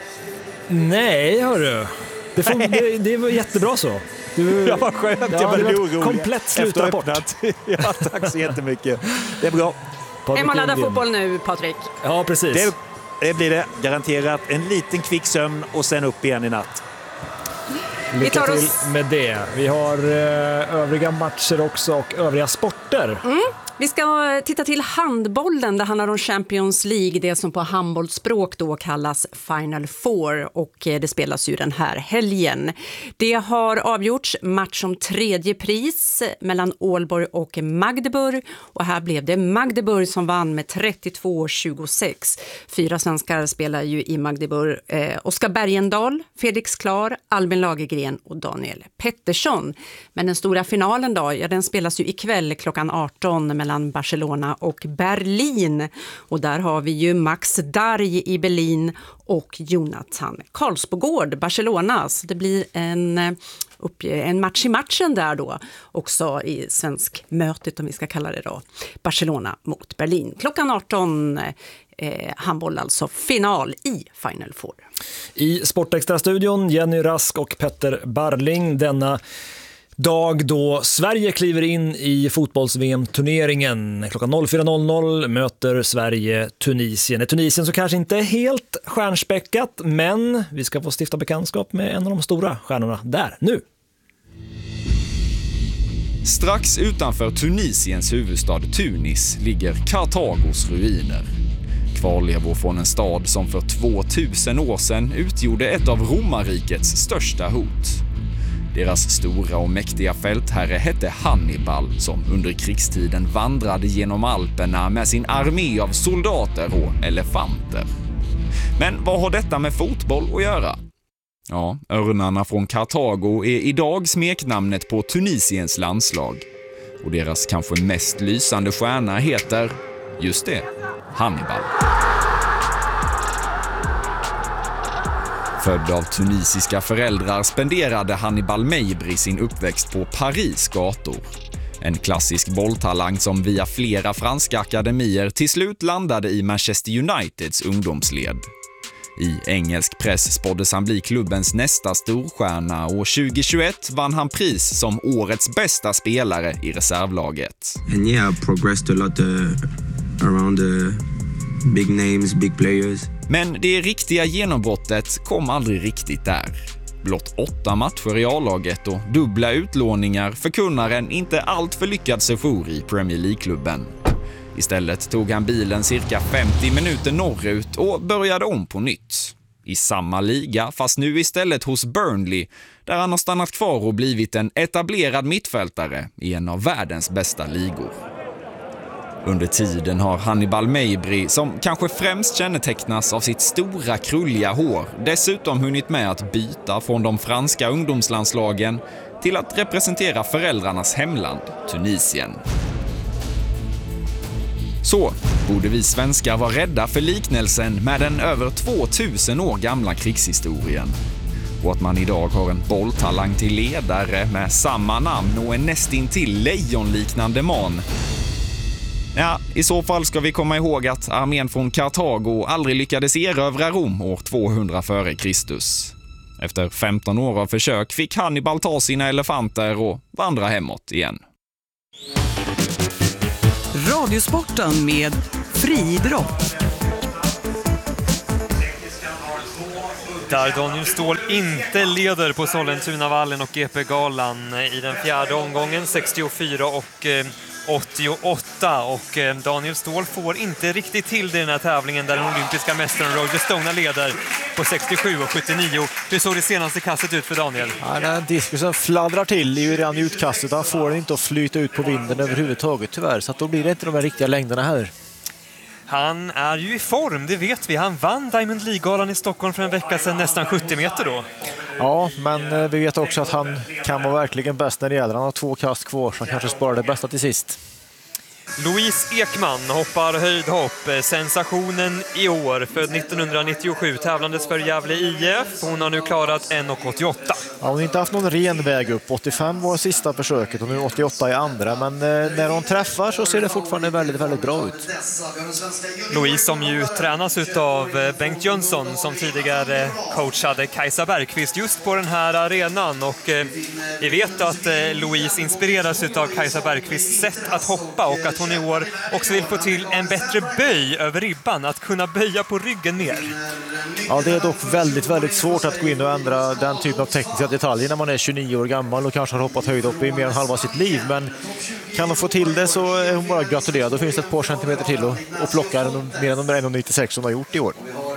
Nej, hörru. Det var jättebra så. Ja, vad skönt. Jag var orolig. Komplett slutrapport. Ja, tack så jättemycket. Det är bra. Är man laddar fotboll nu, Patrik? Ja, precis. Det blir det. Garanterat. En liten kvick sömn och sen upp igen i natt. Lycka till med det. Vi har övriga matcher också och övriga sporter. Vi ska titta till handbollen. Det handlar om Champions League, det som på handbollsspråk då kallas Final Four, och det spelas ju den här helgen. Det har avgjorts match om tredje pris mellan Ålborg och Magdeburg, och här blev det Magdeburg som vann med 32-26. 4 svenskar spelar ju i Magdeburg. Oskar Bergendahl, Felix Klar, Albin Lagergren och Daniel Pettersson. Men den stora finalen då, ja, den spelas ju ikväll klockan 18 mellan Barcelona och Berlin. Och där har vi ju Max Darj i Berlin och Jonathan Karlsbogård, Barcelona. Så det blir en match i matchen där då, också i svensk mötet om vi ska kalla det då. Barcelona mot Berlin. Klockan 18 handboll, alltså final i Final Four. I Sportextra-studion Jenny Rask och Petter Barling denna dag då Sverige kliver in i fotbolls-VM-turneringen. Klockan 04.00 möter Sverige Tunisien. Ett Tunisien som kanske inte är helt stjärnspäckat, men vi ska få stifta bekantskap med en av de stora stjärnorna där nu. Strax utanför Tunisiens huvudstad Tunis ligger Kartagos ruiner. Kvarlevor från en stad som för 2000 år sedan utgjorde ett av romarrikets största hot. Deras stora och mäktiga fältherre hette Hannibal, som under krigstiden vandrade genom Alperna med sin armé av soldater och elefanter. Men vad har detta med fotboll att göra? Ja, örnarna från Kartago är idag smeknamnet på Tunisiens landslag. Och deras kanske mest lysande stjärna heter, just det, Hannibal. Född av tunisiska föräldrar spenderade Hannibal Mejbri sin uppväxt på Paris gator. En klassisk bolltalang som via flera franska akademier till slut landade i Manchester Uniteds ungdomsled. I engelsk press spåddes han bli klubbens nästa storstjärna och 2021 vann han pris som årets bästa spelare i reservlaget. And yeah, I progressed a lot around the big names, big players. Men det riktiga genombrottet kom aldrig riktigt där. Blott 8 matcher i A-laget och dubbla utlåningar förkunnar en inte allt för lyckad sejour i Premier League-klubben. Istället tog han bilen cirka 50 minuter norrut och började om på nytt. I samma liga, fast nu istället hos Burnley, där han har stannat kvar och blivit en etablerad mittfältare i en av världens bästa ligor. Under tiden har Hannibal Mejbri, som kanske främst kännetecknas av sitt stora krulliga hår, dessutom hunnit med att byta från de franska ungdomslandslagen till att representera föräldrarnas hemland, Tunisien. Så borde vi svenskar vara rädda för liknelsen med den över 2000 år gamla krigshistorien. Och att man idag har en bolltalang till ledare med samma namn och en nästintill lejonliknande man. Ja, i så fall ska vi komma ihåg att armén från Kartago aldrig lyckades erövra Rom år 200 före Kristus. Efter 15 år av försök fick Hannibal ta sina elefanter och vandra hemåt igen. Radiosporten med friidrott. Där Daniel Ståhl inte leder på Sollentunavallen och GP-galan i den fjärde omgången, 64 och 88, och Daniel Ståhl får inte riktigt till det i den här tävlingen där den olympiska mästaren Roger Stone leder på 67 och 79. Hur såg det senaste kastet ut för Daniel? Ja, den diskusen fladdrar till i redan utkastet. Han får den inte att flyta ut på vinden överhuvudtaget tyvärr, så att då blir det inte de här riktiga längderna här. Han är ju i form, det vet vi. Han vann Diamond League-galan i Stockholm för en vecka sedan, nästan 70 meter då. Ja, men vi vet också att han kan vara verkligen bäst när det gäller. Han har 2 kast kvar, så han kanske sparar det bästa till sist. Louise Ekman hoppar höjdhopp, sensationen i år, för 1997 tävlandes för Gävle IF. Hon har nu klarat 1,88. Ja, hon har inte haft någon ren väg upp. 85 var sista försöket och nu 88 i andra, men när hon träffar så ser det fortfarande väldigt, väldigt bra ut. Louise som ju tränas av Bengt Jönsson som tidigare coachade Kajsa Bergqvist just på den här arenan, och vi vet att Louise inspireras av Kajsa Bergqvists sätt att hoppa och att hon i år också vill få till en bättre böj över ribban, att kunna böja på ryggen mer. Ja, det är dock väldigt, väldigt svårt att gå in och ändra den typen av tekniska detaljer när man är 29 år gammal och kanske har hoppat höjdhopp i mer än halva sitt liv. Men kan hon få till det så är hon bara gratulerad. Då finns det ett par centimeter till och plockar mer än de 1,96 som hon har gjort i år.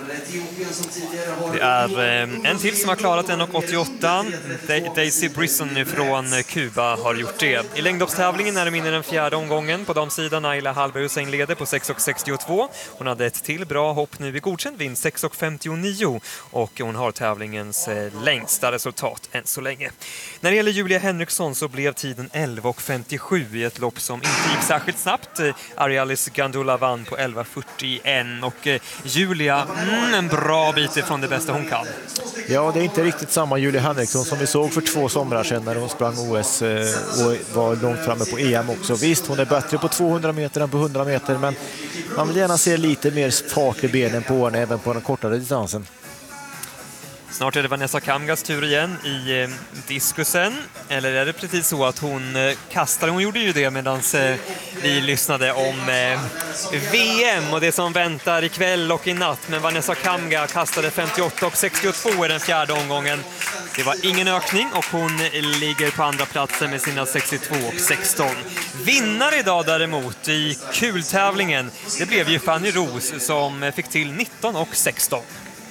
Det är en till som har klarat 1,88. Daisy Brisson från Kuba har gjort det. I längdhoppstävlingen är det mindre den fjärde omgången. På damsidan Ayla Hallberg Hussein leder på 6,62. Hon hade ett till bra hopp nu i godkänd vinst, 6,59. Och hon har tävlingens längsta resultat än så länge. När det gäller Julia Henriksson så blev tiden 11,57 i ett lopp som inte gick särskilt snabbt. Arialis Gandula vann på 11,41. Och Julia, en bra bit ifrån det bästa hon kan. Ja, det är inte riktigt samma Julia Henriksson som vi såg för 2 somrar sedan när hon sprang OS och var långt framme på EM också. Visst, hon är bättre på 200 meter än på 100 meter, men man vill gärna se lite mer fart i benen på henne även på den kortare distansen. Snart är det Vanessa Kamgas tur igen i diskusen. Eller är det precis så att hon kastade? Hon gjorde ju det medan vi lyssnade om VM och det som väntar ikväll och i natt. Men Vanessa Kamga kastade 58 och 62 i den fjärde omgången. Det var ingen ökning och hon ligger på andra platsen med sina 62 och 16. Vinnare idag däremot i kultävlingen, det blev ju Fanny Ros som fick till 19 och 16.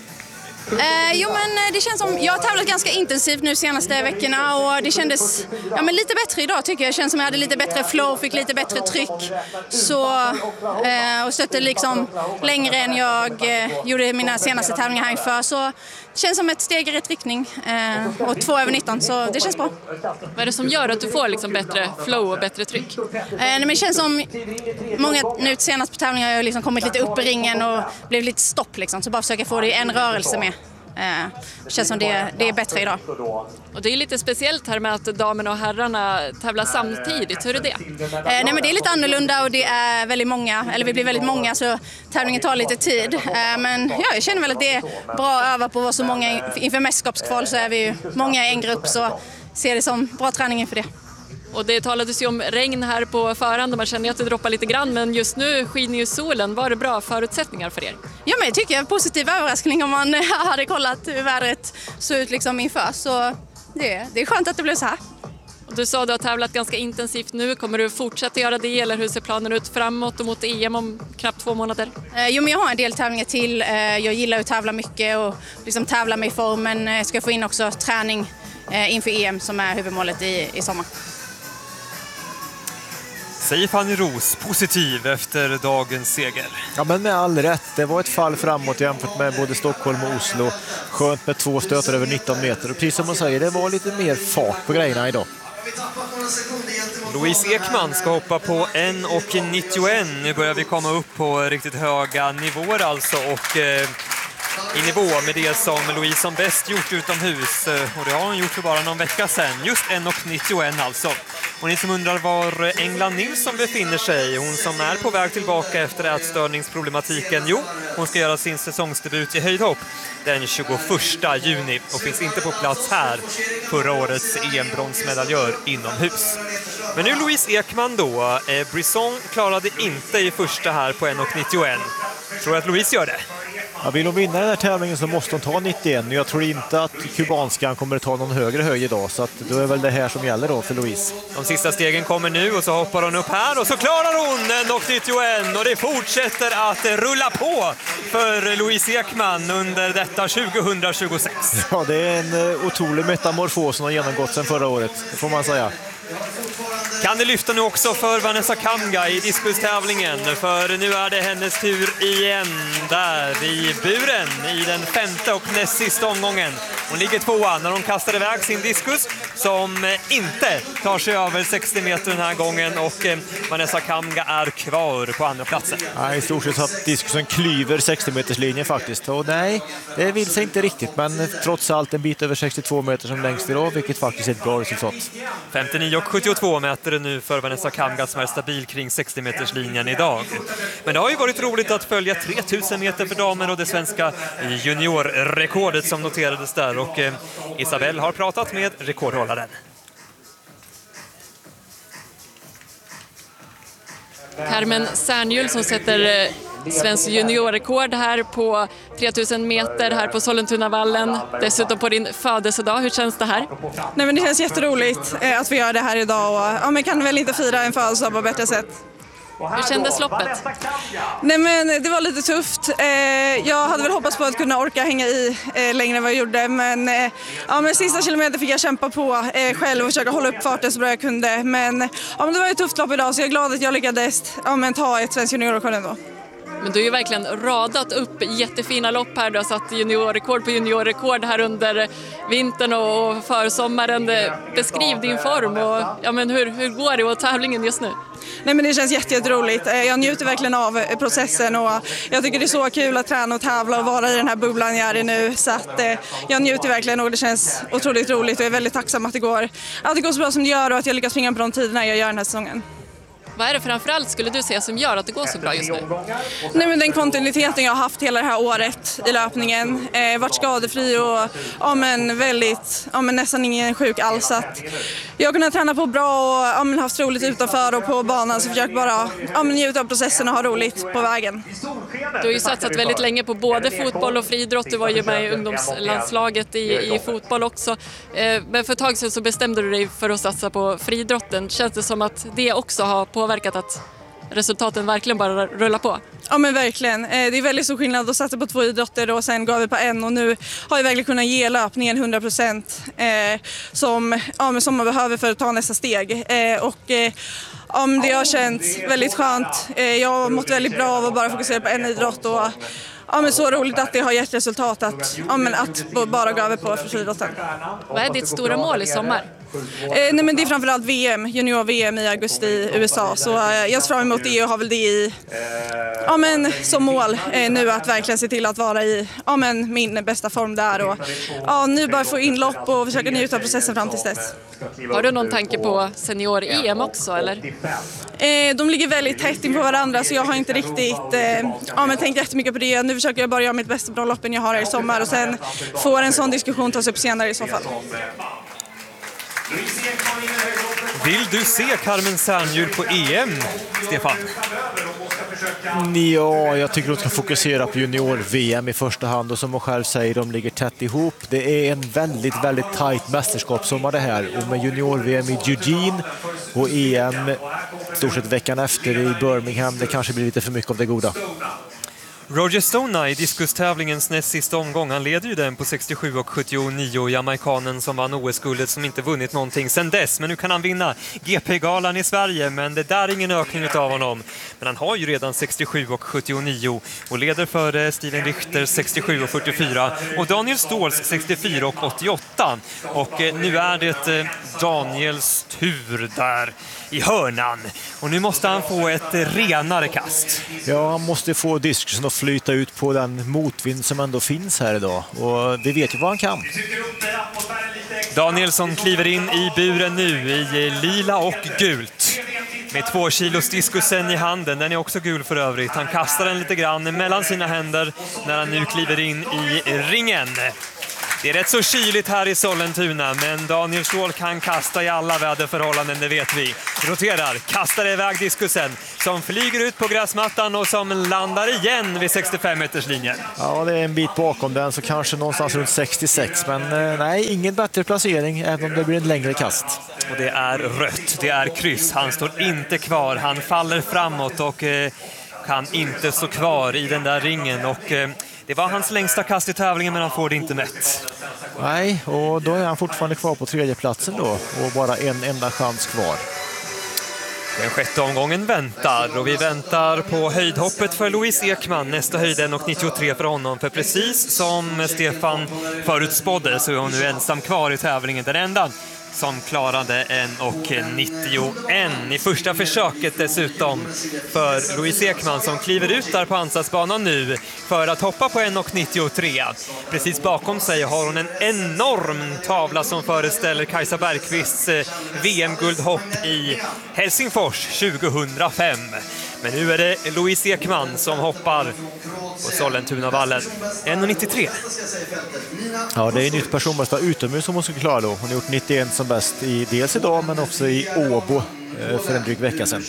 Men det känns som jag har tävlat ganska intensivt nu senaste veckorna och det kändes lite bättre idag tycker jag. Det känns som jag hade lite bättre flow, fick lite bättre tryck och stötte liksom längre än jag gjorde mina senaste tävlingar här inför. Så det känns som ett steg i rätt riktning och 2 över 19, så det känns bra. Vad är det som gör att du får liksom bättre flow och bättre tryck? Men det känns som många nu senast på tävlingar har jag liksom kommit lite upp i ringen och blev lite stopp liksom, så bara försöka få det i en rörelse med. Det känns som det är bättre idag. Och det är lite speciellt här med att damerna och herrarna tävlar samtidigt. Hur är det? Nej, men det är lite annorlunda och det är väldigt många, eller vi blir väldigt många så tävlingen tar lite tid. Men ja, jag känner väl att det är bra att öva på att vara så många. Inför mästerskapskval så är vi ju många i en grupp, så ser det som bra träning inför det. Och det talades ju om regn här på förhand och man känner att det droppar lite grann, men just nu skiner ju solen. Var det bra förutsättningar för er? Ja, men jag tycker det är en positiv överraskning om man hade kollat hur vädret såg ut liksom inför, så det är skönt att det blev så här. Och du sa att du har tävlat ganska intensivt nu. Kommer du fortsätta göra det, eller hur ser planen ut framåt och mot EM om knappt 2 månader? Jo, men jag har en del tävlingar till. Jag gillar att tävla mycket och liksom tävla mig i form, men jag ska få in också träning inför EM som är huvudmålet i sommar. Säger Fanny Ros, positiv efter dagens seger. Ja, men med all rätt. Det var ett fall framåt jämfört med både Stockholm och Oslo. Skönt med 2 stötar över 19 meter. Och precis som man säger, det var lite mer fart på grejerna idag. Louise Ekman ska hoppa på 1,91. Nu börjar vi komma upp på riktigt höga nivåer alltså. Och i nivå med det som Louise som bäst gjort utomhus. Och det har hon gjort för bara någon vecka sedan. Just 1,91 alltså. Och ni som undrar var England Nilsson befinner sig, hon som är på väg tillbaka efter ätstörningsproblematiken, jo, hon ska göra sin säsongsdebut i höjdhopp den 21 juni och finns inte på plats här, förra årets EM-bronsmedaljör inomhus. Men nu Louise Ekman då, Brisson klarade inte i första här på 1,91. Tror att Louise gör det? Ja, vill hon vinna den här tävlingen så måste hon ta 91. Jag tror inte att kubanskan kommer att ta någon högre höjd idag, så att då är väl det här som gäller då för Louise. De sista stegen kommer nu och så hoppar hon upp här och så klarar hon 1,91 och det fortsätter att rulla på för Louise Ekman under detta 2026. Ja, det är en otrolig metamorfos som har genomgått sedan förra året, det får man säga. Kan det lyfta nu också för Vanessa Kamga i diskustävlingen, för nu är det hennes tur igen där i buren i den femte och näst sista omgången. Hon ligger tvåa när hon kastar iväg sin diskus som inte tar sig över 60 meter den här gången, och Vanessa Kamga är kvar på andra platsen. Ja, i stort sett så att diskusen klyver 60-meterslinjen faktiskt, och nej, det vill sig inte riktigt, men trots allt en bit över 62 meter som längst idag, vilket faktiskt är ett bra resultat. 59,72 meter nu för Vanessa Kamga som är stabil kring 60-meterslinjen idag. Men det har ju varit roligt att följa 3000 meter för damer och det svenska juniorrekordet som noterades där, och Isabelle har pratat med rekordhållaren. Carmen Särnhjul som sätter svensk juniorrekord här på 3000 meter här på Sollentunavallen. Dessutom på din födelsedag. Hur känns det här? Nej, men det känns jätteroligt att vi gör det här idag. Och, ja, men kan väl inte fira en födelsedag på bättre sätt. Hur kändes loppet? Nej, men det var lite tufft. Jag hade väl hoppats på att kunna orka hänga i längre än vad jag gjorde. Men sista kilometer fick jag kämpa på själv och försöka hålla upp farten så bra jag kunde. Men det var ett tufft lopp idag, så jag är glad att jag lyckades ta ett svenskt juniorrekord ändå. Men du har ju verkligen radat upp jättefina lopp här. Du har satt juniorrekord på juniorrekord här under vintern och försommaren. Beskriv din form och hur går det och tävlingen just nu? Nej, men det känns jätteroligt. Jag njuter verkligen av processen och jag tycker det är så kul att träna och tävla och vara i den här bubblan jag är i nu. Så att jag njuter verkligen och det känns otroligt roligt och jag är väldigt tacksam att det går så bra som det gör och att jag lyckas springa på de tiderna jag gör den här säsongen. Vad är det framförallt skulle du säga som gör att det går så bra just nu? Nej, men den kontinuiteten jag har haft hela det här året i löpningen. Varit skadefri och väldigt, nästan ingen sjuk alls. Att jag har kunnat träna på bra och haft roligt utanför och på banan, så försöker bara njuta av processen och ha roligt på vägen. Du har ju satsat väldigt länge på både fotboll och friidrott. Du var ju med i ungdomslandslaget i fotboll också. Men för ett tag sedan så bestämde du dig för att satsa på friidrotten. Känns det som att det också har påverkat att resultaten verkligen bara rullar på? Ja, men verkligen. Det är väldigt stor skillnad att satsa på 2 idrotter och sen gav vi på en, och nu har jag verkligen kunnat ge löpningen 100% som man behöver för att ta nästa steg. Det har känts väldigt skönt. Jag har mått väldigt bra av att bara fokusera på en idrott och men så roligt att det har gett resultat att bara gå över på friidrotten. Vad är ditt stora mål i sommar? Nej, men det är framförallt VM, junior-VM i augusti i USA. Så jag ser fram emot det och har väl det som mål nu att verkligen se till att vara i min bästa form där. Och nu bara få inlopp och försöka njuta av processen fram till dess. Har du någon tanke på senior-EM också, eller? De ligger väldigt tätt in på varandra, så jag har inte riktigt tänkt jättemycket på det. Nu försöker jag bara göra mitt bästa bra loppen jag har här i sommar och sen får en sån diskussion tas upp senare i så fall. Vill du se Carmen Särnhjul på EM, Stefan? Ja, jag tycker att de ska fokusera på junior-VM i första hand, och som hon själv säger, de ligger tätt ihop. Det är en väldigt, väldigt tajt mästerskapssommar det här, och med junior-VM i Eugene och EM stort sett veckan efter i Birmingham, det kanske blir lite för mycket av det goda. Roger Stona i diskustävlingens näst sista omgång, han leder ju den på 67,79, jamaikanen som vann OS-guldet som inte vunnit någonting sedan dess, men nu kan han vinna GP-galan i Sverige, men det där är ingen ökning av honom. Men han har ju redan 67,79 och leder för Steven Richter 67,44 och Daniel Ståhls 64,88, och nu är det Daniels tur där i hörnan, och nu måste han få ett renare kast. Ja, han måste få diskusen att flyta ut på den motvind som ändå finns här idag. Och vi vet ju vad han kan. Danielsson kliver in i buren nu i lila och gult. Med 2 kilos diskusen i handen, den är också gul för övrigt. Han kastar den lite grann mellan sina händer när han nu kliver in i ringen. Det är rätt så kyligt här i Sollentuna, men Daniel Ståhl kan kasta i alla väderförhållanden, det vet vi. Roterar, kastar iväg diskusen som flyger ut på gräsmattan och som landar igen vid 65-meterslinjen. Ja, det är en bit bakom den, så kanske någonstans runt 66, men nej, ingen bättre placering även om det blir en längre kast. Och det är rött, det är kryss, han står inte kvar, han faller framåt och kan inte stå kvar i den där ringen och det var hans längsta kast i tävlingen, men han får det inte mätt. Nej, och då är han fortfarande kvar på 3:e platsen då och bara en enda chans kvar. Den 6:e omgången väntar och vi väntar på höjdhoppet för Louise Ekman. Nästa höjd 1,93 för honom. För precis som Stefan förutspådde så är hon nu ensam kvar i tävlingen. Den enda som klarade 1,91 i första försöket dessutom för Louise Ekman som kliver ut där på Ansatsbanan nu för att hoppa på 1,93. Precis bakom sig har hon en enorm tavla som föreställer Kajsa Bergqvists VM-guldhopp i Helsingfors 2005. Men nu är det Louise Ekman som hoppar på Sollentunavallen. 1,93. Ja, det är nytt personbästa utomhus som hon ska klara då. Hon har gjort 91 som bäst i dels idag men också i Åbo för en dryg vecka sedan.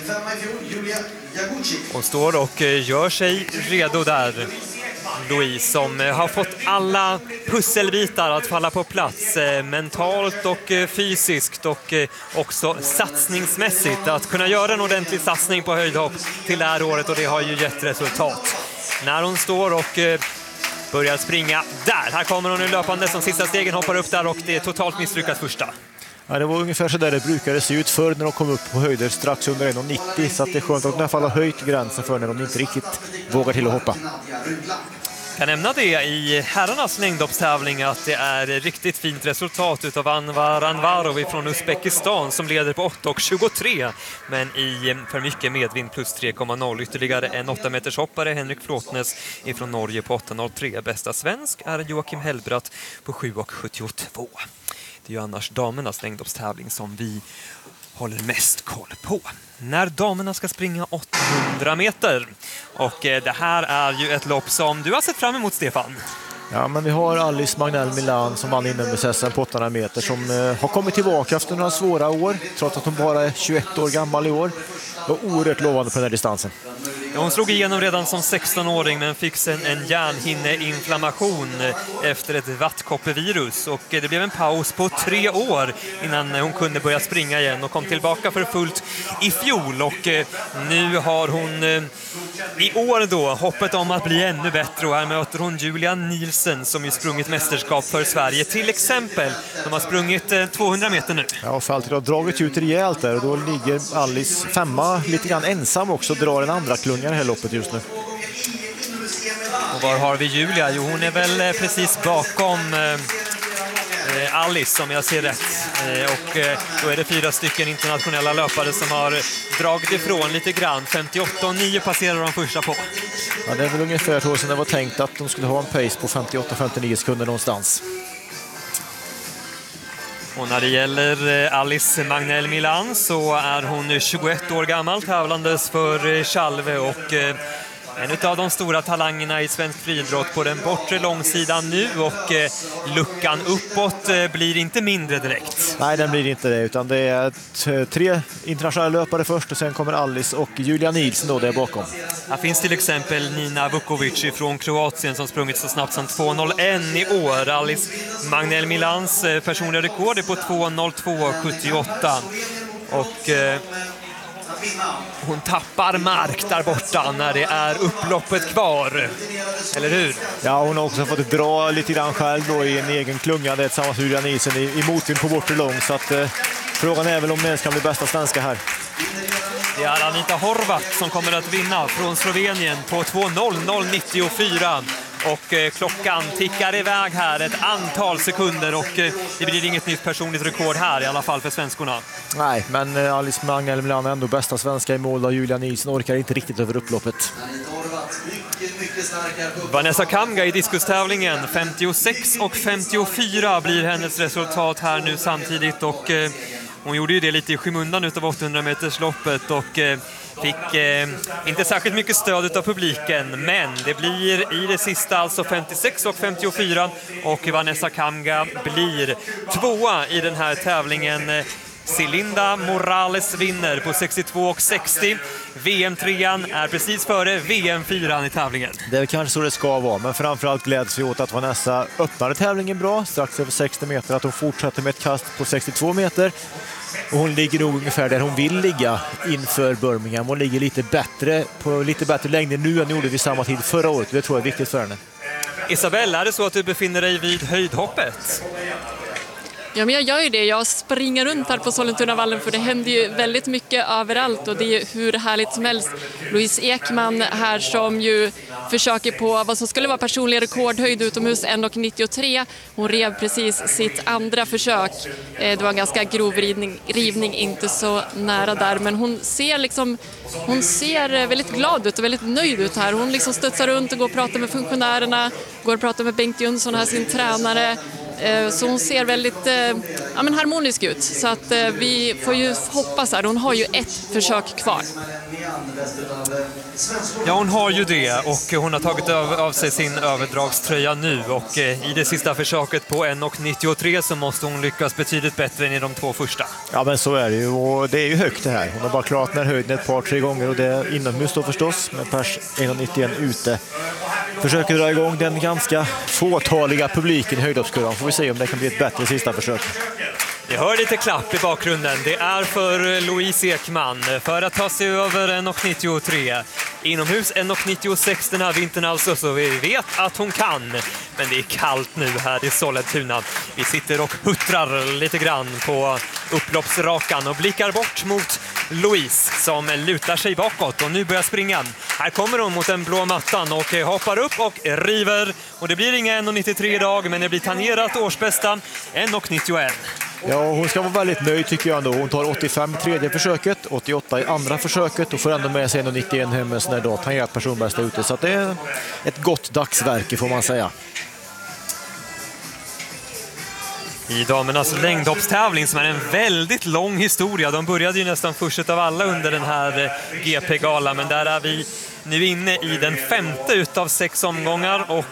Hon står och gör sig redo där. Louise som har fått alla pusselbitar att falla på plats mentalt och fysiskt och också satsningsmässigt att kunna göra en ordentlig satsning på höjdhopp till det här året och det har ju gett resultat. När hon står och börjar springa där, här kommer hon nu löpande som sista stegen hoppar upp där och det är totalt misslyckat första. Ja, det var ungefär så där det brukade se ut förr när de kom upp på höjder strax under 1,90 så att det är skönt att de i alla fall har höjt gränsen för när de inte riktigt vågar till att hoppa. Kan nämna det i herrarnas längdhoppstävling att det är riktigt fint resultat utav Anvar Anvarov från Uzbekistan som leder på 8,23 men i för mycket medvind plus 3,0 ytterligare en 8-meters hoppare Henrik Flåtnes från Norge på 8,03. Bästa svensk är Joakim Hellbratt på 7,72. Det är ju annars damernas längdhoppstävling som vi håller mest koll på. När damerna ska springa 800 meter. Och det här är ju ett lopp som du har sett fram emot, Stefan. Ja, men vi har Alice Magnell Milan som vann inomhus-SM på 800 meter som har kommit tillbaka efter några svåra år trots att hon bara är 21 år gammal i år. Det var oerhört lovande på den här distansen. Ja, hon slog igenom redan som 16-åring men fick sen en hjärnhinneinflammation efter ett vattkoppevirus och det blev en paus på 3 år innan hon kunde börja springa igen och kom tillbaka för fullt i fjol och nu har hon i år då hoppet om att bli ännu bättre och här möter hon Julia Nielsen som ju sprungit mästerskap för Sverige till exempel. De har sprungit 200 meter nu. Ja, och Falter har dragit ut rejält där och då ligger Alice femma lite grann ensam också och drar en andra klunga i det här loppet just nu. Och var har vi Julia? Jo, hon är väl precis bakom Alice som jag ser rätt. Och då är det 4 stycken internationella löpare som har dragit ifrån lite grann. 58,9 passerar de första på. Ja, det är väl ungefär så som det var tänkt att de skulle ha en pace på 58-59 sekunder någonstans. Och när det gäller Alice Magnell Milan så är hon 21 år gammal, tävlandes för Chalve och en av de stora talangerna i svensk friidrott på den bortre långsidan nu och luckan uppåt blir inte mindre direkt. Nej, den blir inte det utan det är 3 internationella löpare först och sen kommer Alice och Julia Nielsen då där bakom. Här finns till exempel Nina Vukovic från Kroatien som sprungit så snabbt som 2.01 i år. Alice Magnell Milans personliga rekord är på 2.02,78 och hon tappar mark där borta när det är upploppet kvar. Eller hur? Ja, hon har också fått dra lite grann själv då i en egen klunga där tillsammans med Julia Nielsen i motvind på bortre lång. Så att frågan är väl om det ska bli bästa svenska här. Det är Anita Horvat som kommer att vinna från Slovenien på 2.00,94. Och klockan tickar iväg här ett antal sekunder och det blir inget nytt personligt rekord här i alla fall för svenskorna. Nej, men Alice Magnell Milan är ändå bästa svenska i mål och Julia Nielsen orkar inte riktigt över upploppet. Vanessa Kamga i diskustävlingen, 56 och 54 blir hennes resultat här nu samtidigt, och hon gjorde ju det lite i skymundan utav 800-metersloppet och fick inte särskilt mycket stöd av publiken, men det blir i det sista alltså 56 och 54, och Vanessa Kamga blir tvåa i den här tävlingen. Celinda Morales vinner på 62 och 60. VM-3an är precis före VM-4an i tävlingen. Det är kanske så det ska vara, men framförallt gläds vi åt att Vanessa öppnade tävlingen bra, strax över 60 meter, att hon fortsätter med ett kast på 62 meter. Och hon ligger nog ungefär där hon vill ligga inför Birmingham. Hon ligger på lite bättre längder nu än hon gjorde vid samma tid förra året. Det tror jag är viktigt för henne. Isabella, är det så att du befinner dig vid höjdhoppet? Ja, men jag gör ju det. Jag springer runt här på Sollentunavallen, för det händer ju väldigt mycket överallt och det är ju hur härligt som helst. Louise Ekman här som ju försöker på vad som skulle vara personlig rekordhöjd utomhus, 1,93. Hon rev precis sitt andra försök. Det var en ganska grov rivning, inte så nära där, men hon ser väldigt glad ut och väldigt nöjd ut här. Hon liksom studsar runt och går och pratar med funktionärerna, går och pratar med Bengt Jönsson här, sin tränare. Så hon ser väldigt harmonisk ut. Så att vi får ju hoppas här. Hon har ju ett försök kvar. Ja, hon har ju det, och hon har tagit av sig sin överdragströja nu, och i det sista försöket på 1,93 så måste hon lyckas betydligt bättre än i de två första. Ja, men så är det ju, och det är ju högt det här. Hon har bara klarat den här höjden ett par, tre gånger, och det är inomhus då förstås, med pers 1,91 ute. Försöker dra igång den ganska fåtaliga publiken i höjdhoppskurvan. Får vi se om det kan bli ett bättre sista försök. Jag hör lite klapp i bakgrunden. Det är för Louise Ekman för att ta sig över 1,93. Inomhus 1,96 den här vintern alltså, så vi vet att hon kan. Men det är kallt nu här i Sollentuna. Vi sitter och huttrar lite grann på upploppsrakan och blickar bort mot Louise som lutar sig bakåt och nu börjar springa. Här kommer hon mot den blå mattan och hoppar upp och river. Och det blir inga 1,93 idag, men det blir tangerat årsbästa 1,91. Ja, hon ska vara väldigt nöjd tycker jag ändå. Hon tar 85 i tredje försöket, 88 i andra försöket och får ändå med sig 1,91 hem med sån här dag, tangerat personbästa ute. Så att det är ett gott dagsverke får man säga. I damernas längdhoppstävling som är en väldigt lång historia. De började ju nästan först av alla under den här GP-galan, men där är vi nu inne i den 5:e utav 6 omgångar och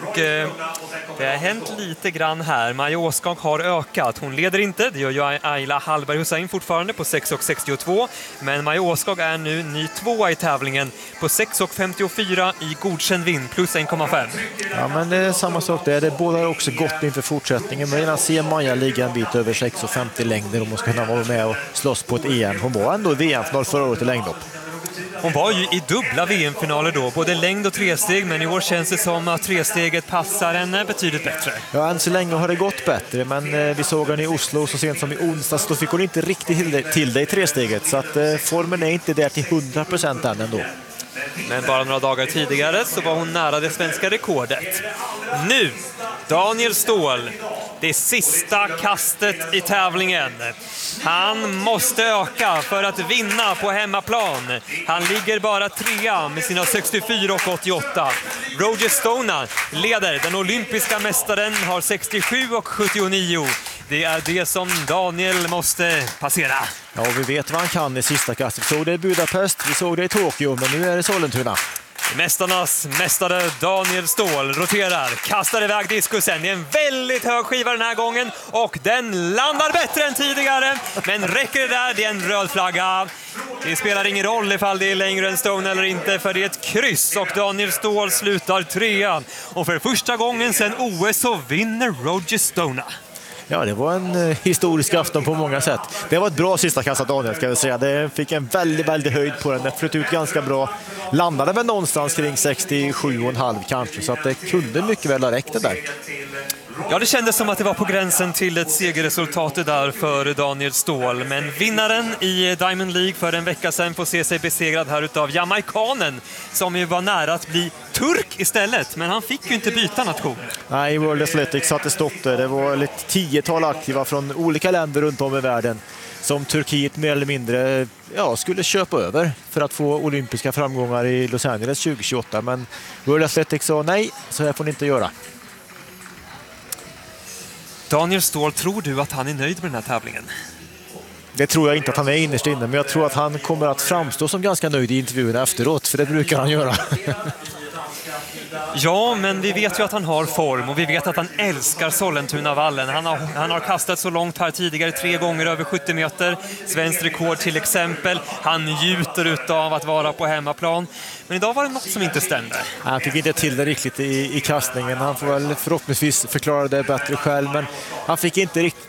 det har hänt lite grann här. Maja Åskog har ökat. Hon leder inte, det gör ju Ayla Hallberg Hussein fortfarande på 6,62, men Maja Åskog är nu ny tvåa i tävlingen på 6,54 i godkänd vind plus 1,5. Ja, men det är samma sak där. Det båda också gott inför fortsättningen. Men redan ser Maja ligga en bit över 6,50 längder om hon ska kunna vara med och slåss på ett EM. Hon var ändå VM-final förra året i längdhopp. Hon var ju i dubbla VM-finaler då, både längd och tresteg, men i år känns det som att tresteget passar henne betydligt bättre. Ja, än så länge har det gått bättre, men vi såg henne i Oslo så sent som i onsdags, då fick hon inte riktigt till det i tresteget, så att formen är inte där till 100% än ändå. Men bara några dagar tidigare så var hon nära det svenska rekordet. Nu, Daniel Ståhl, det sista kastet i tävlingen. Han måste öka för att vinna på hemmaplan. Han ligger bara 3 med sina 64 och 88. Roger Stona leder. Den olympiska mästaren har 67 och 79. Det är det som Daniel måste passera. Ja, vi vet vad han kan i sista kastet. Vi såg det i Budapest, vi såg det i Tokyo, men nu är det Sollentuna. Mästarnas mästare Daniel Ståhl roterar, kastar iväg diskusen. Det är en väldigt hög skiva den här gången och den landar bättre än tidigare. Men räcker det där, det är en röd flagga. Det spelar ingen roll ifall det är längre än Stone eller inte, för det är ett kryss och Daniel Ståhl slutar 3. Och för första gången sedan OS så vinner Roger Stona. Ja, det var en historisk afton på många sätt. Det var ett bra sista kast av Daniel, ska jag säga. Det fick en väldigt höjd på den. Den flöt ut ganska bra. Landade väl någonstans kring 67,5 kanske, så att det kunde mycket väl ha räckt det där. Ja, det kändes som att det var på gränsen till ett segerresultat där för Daniel Ståhl. Men vinnaren i Diamond League för en vecka sedan får se sig besegrad här utav jamaikanen som ju var nära att bli turk istället. Men han fick ju inte byta nation. Nej, World Athletics satte stopp där. Det var ett 10-tal aktiva från olika länder runt om i världen som Turkiet mer eller mindre skulle köpa över för att få olympiska framgångar i Los Angeles 2028. Men World Athletics sa nej, så här får ni inte göra. Daniel Ståhl, tror du att han är nöjd med den här tävlingen? Det tror jag inte att han är innerst inne, men jag tror att han kommer att framstå som ganska nöjd i intervjuerna efteråt, för det brukar han göra. Ja, men vi vet ju att han har form och vi vet att han älskar Sollentunavallen. Han har kastat så långt här tidigare 3 gånger över 70 meter. Svenskt rekord till exempel. Han njuter av att vara på hemmaplan. Men idag var det något som inte stämde. Han fick inte till det riktigt i kastningen. Han får väl förhoppningsvis förklara det bättre själv, men han fick inte riktigt